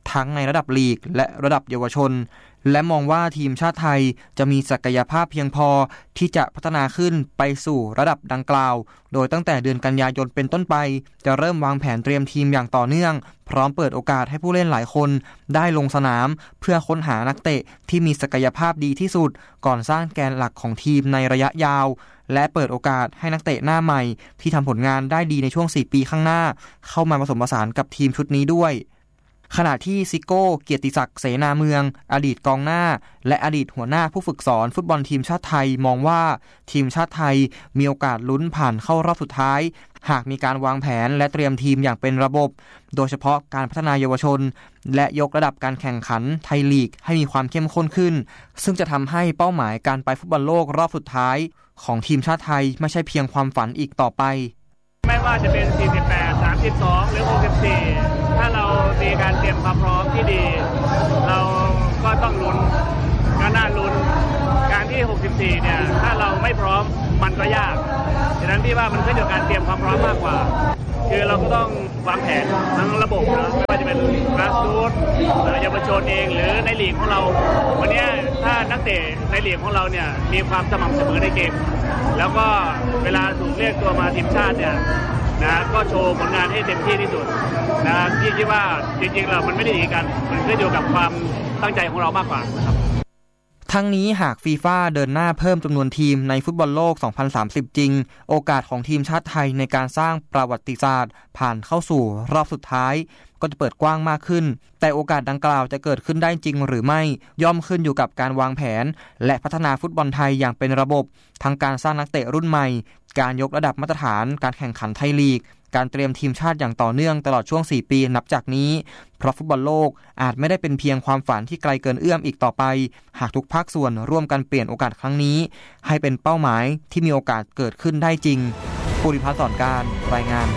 ทั้งในระดับลีกและระดับเยาวชนและมองว่าทีมชาติไทยจะมีศักยภาพเพียงพอที่จะพัฒนาขึ้นไปสู่ระดับดังกล่าวโดยตั้งแต่เดือนกันยายนเป็นต้นไปจะเริ่มวางแผนเตรียมทีมอย่างต่อเนื่องพร้อมเปิดโอกาสให้ผู้เล่นหลายคนได้ลงสนามเพื่อค้นหานักเตะที่มีศักยภาพดีที่สุดก่อนสร้างแกนหลักของทีมในระยะยาวและเปิดโอกาสให้นักเตะหน้าใหม่ที่ทำผลงานได้ดีในช่วงสี่ปีข้างหน้าเข้ามาผสมผสานกับทีมชุดนี้ด้วยขณะที่ซิโก้เกียรติศักดิ์เสนาเมืองอดีตกองหน้าและอดีตหัวหน้าผู้ฝึกสอนฟุตบอลทีมชาติไทยมองว่าทีมชาติไทยมีโอกาสลุ้นผ่านเข้ารอบสุดท้ายหากมีการวางแผนและเตรียมทีมอย่างเป็นระบบโดยเฉพาะการพัฒนาเยาวชนและยกระดับการแข่งขันไทยลีกให้มีความเข้มข้นขึ้นซึ่งจะทำให้เป้าหมายการไปฟุตบอลโลกรอบสุดท้ายของทีมชาติไทยไม่ใช่เพียงความฝันอีกต่อไปไม่ว่าจะเป็นสี่สิบแปด สามสิบสองหรือหกสิบสี่ถ้าเรามีการเตรียมความพร้อมที่ดีเราก็ต้องลุ้นก็น่าลุ้นการที่หกสิบสี่เนี่ยถ้าเราไม่พร้อมมันก็ยากฉะนั้นพี่ว่ามันขึ้นอยู่กับการเตรียมความพร้อมมากกว่าคือเราก็ต้องวางแผนทั้งระบบนะไม่ว่าจะเป็นกราสรูทเยาวชนเองหรือในลีกของเราวันนี้ถ้านักเตะในลีกของเราเนี่ยมีความสม่ำเสมอในเกมแล้วก็เวลาถูกเรียกตัวมาทีมชาติเนี่ยนะก็โชว์ผลงานให้เต็มที่ที่สุดนะพี่คิดว่าจริงๆแล้วมันไม่ได้หนีกันมันขึ้นอยู่กับความตั้งใจของเรามากกว่าครับทั้งนี้หากฟีฟ่าเดินหน้าเพิ่มจำนวนทีมในฟุตบอลโลกสองพันสามสิบจริงโอกาสของทีมชาติไทยในการสร้างประวัติศาสตร์ผ่านเข้าสู่รอบสุดท้ายก็จะเปิดกว้างมากขึ้นแต่โอกาสดังกล่าวจะเกิดขึ้นได้จริงหรือไม่ย่อมขึ้นอยู่กับการวางแผนและพัฒนาฟุตบอลไทยอย่างเป็นระบบทั้งการสร้างนักเตะรุ่นใหม่การยกระดับมาตรฐานการแข่งขันไทยลีกการเตรียมทีมชาติอย่างต่อเนื่องตลอดช่วงสี่ปีนับจากนี้เพราะฟุตบอลโลกอาจไม่ได้เป็นเพียงความฝันที่ไกลเกินเอื้อมอีกต่อไปหากทุกภาคส่วนร่วมกันเปลี่ยนโอกาสครั้งนี้ให้เป็นเป้าหมายที่มีโอกาสเกิดขึ้นได้จริงภูริพัฒน์สอนการรายงาน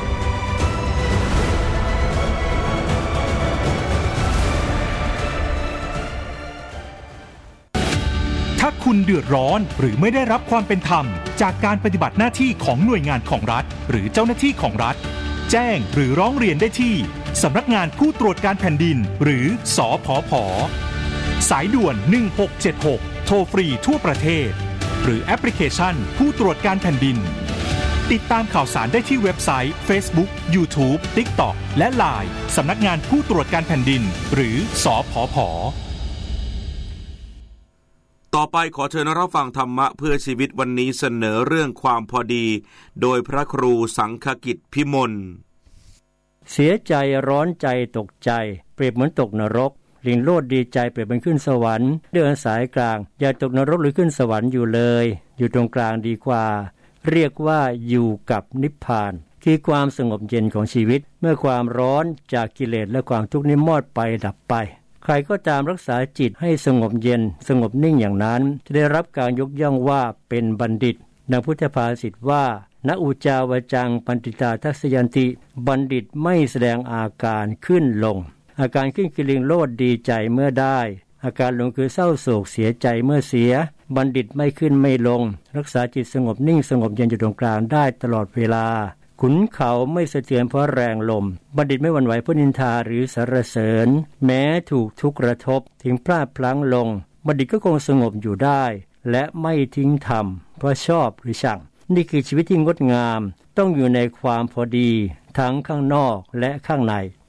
ถ้าคุณเดือดร้อนหรือไม่ได้รับความเป็นธรรมจากการปฏิบัติหน้าที่ของหน่วยงานของรัฐหรือเจ้าหน้าที่ของรัฐแจ้งหรือร้องเรียนได้ที่สำนักงานผู้ตรวจการแผ่นดินหรือสผผ.สายด่วนหนึ่งหกเจ็ดหกโทรฟรีทั่วประเทศหรือแอปพลิเคชันผู้ตรวจการแผ่นดินติดตามข่าวสารได้ที่เว็บไซต์ Facebook YouTube TikTok และ ไลน์ สำนักงานผู้ตรวจการแผ่นดินหรือสผผ. ต่อไปขอเชิญรับฟังธรรมะเพื่อชีวิตวันนี้เสนอเรื่องความพอดีโดยพระครูสังฆกิจพิมลเสียใจร้อนใจตกใจเปรียบเหมือนตกนรกลิงโลดดีใจเปรียบเหมือนขึ้นสวรรค์เดินสายกลางอย่าตกนรกหรือขึ้นสวรรค์อยู่เลยอยู่ตรงกลางดีกว่าเรียกว่าอยู่กับนิพพานคือความสงบเย็นของชีวิตเมื่อความร้อนจากกิเลสและความทุกข์นี้มอดไปดับไปใครก็ตามรักษาจิตให้สงบเย็นสงบนิ่งอย่างนั้นจะได้รับการยกย่องว่าเป็นบัณฑิตดังพุทธภาษิตว่าณอุจาวจังปันติตาทัสยันติบัณฑิตไม่แสดงอาการขึ้นลงอาการขึ้นคือลิงโลดดีใจเมื่อได้อาการลงคือเศร้าโศกเสียใจเมื่อเสียบัณฑิตไม่ขึ้นไม่ลงรักษาจิตสงบนิ่งสงบเย็นอยู่ตรงกลางได้ตลอดเวลาขุนเขาไม่สะเทือนเพราะแรงลมบัณฑิตไม่หวั่นไหวเพราะนินทาหรือสรรเสริญแม้ถูกทุกข์กระทบถึงพลาดพลั้งลงบัณฑิตก็คงสงบอยู่ได้และไม่ทิ้งธรรมเพราะชอบหรือชังนี่คือชีวิตที่งดงามต้องอยู่ในความพอดีทั้งข้างนอกและข้างใน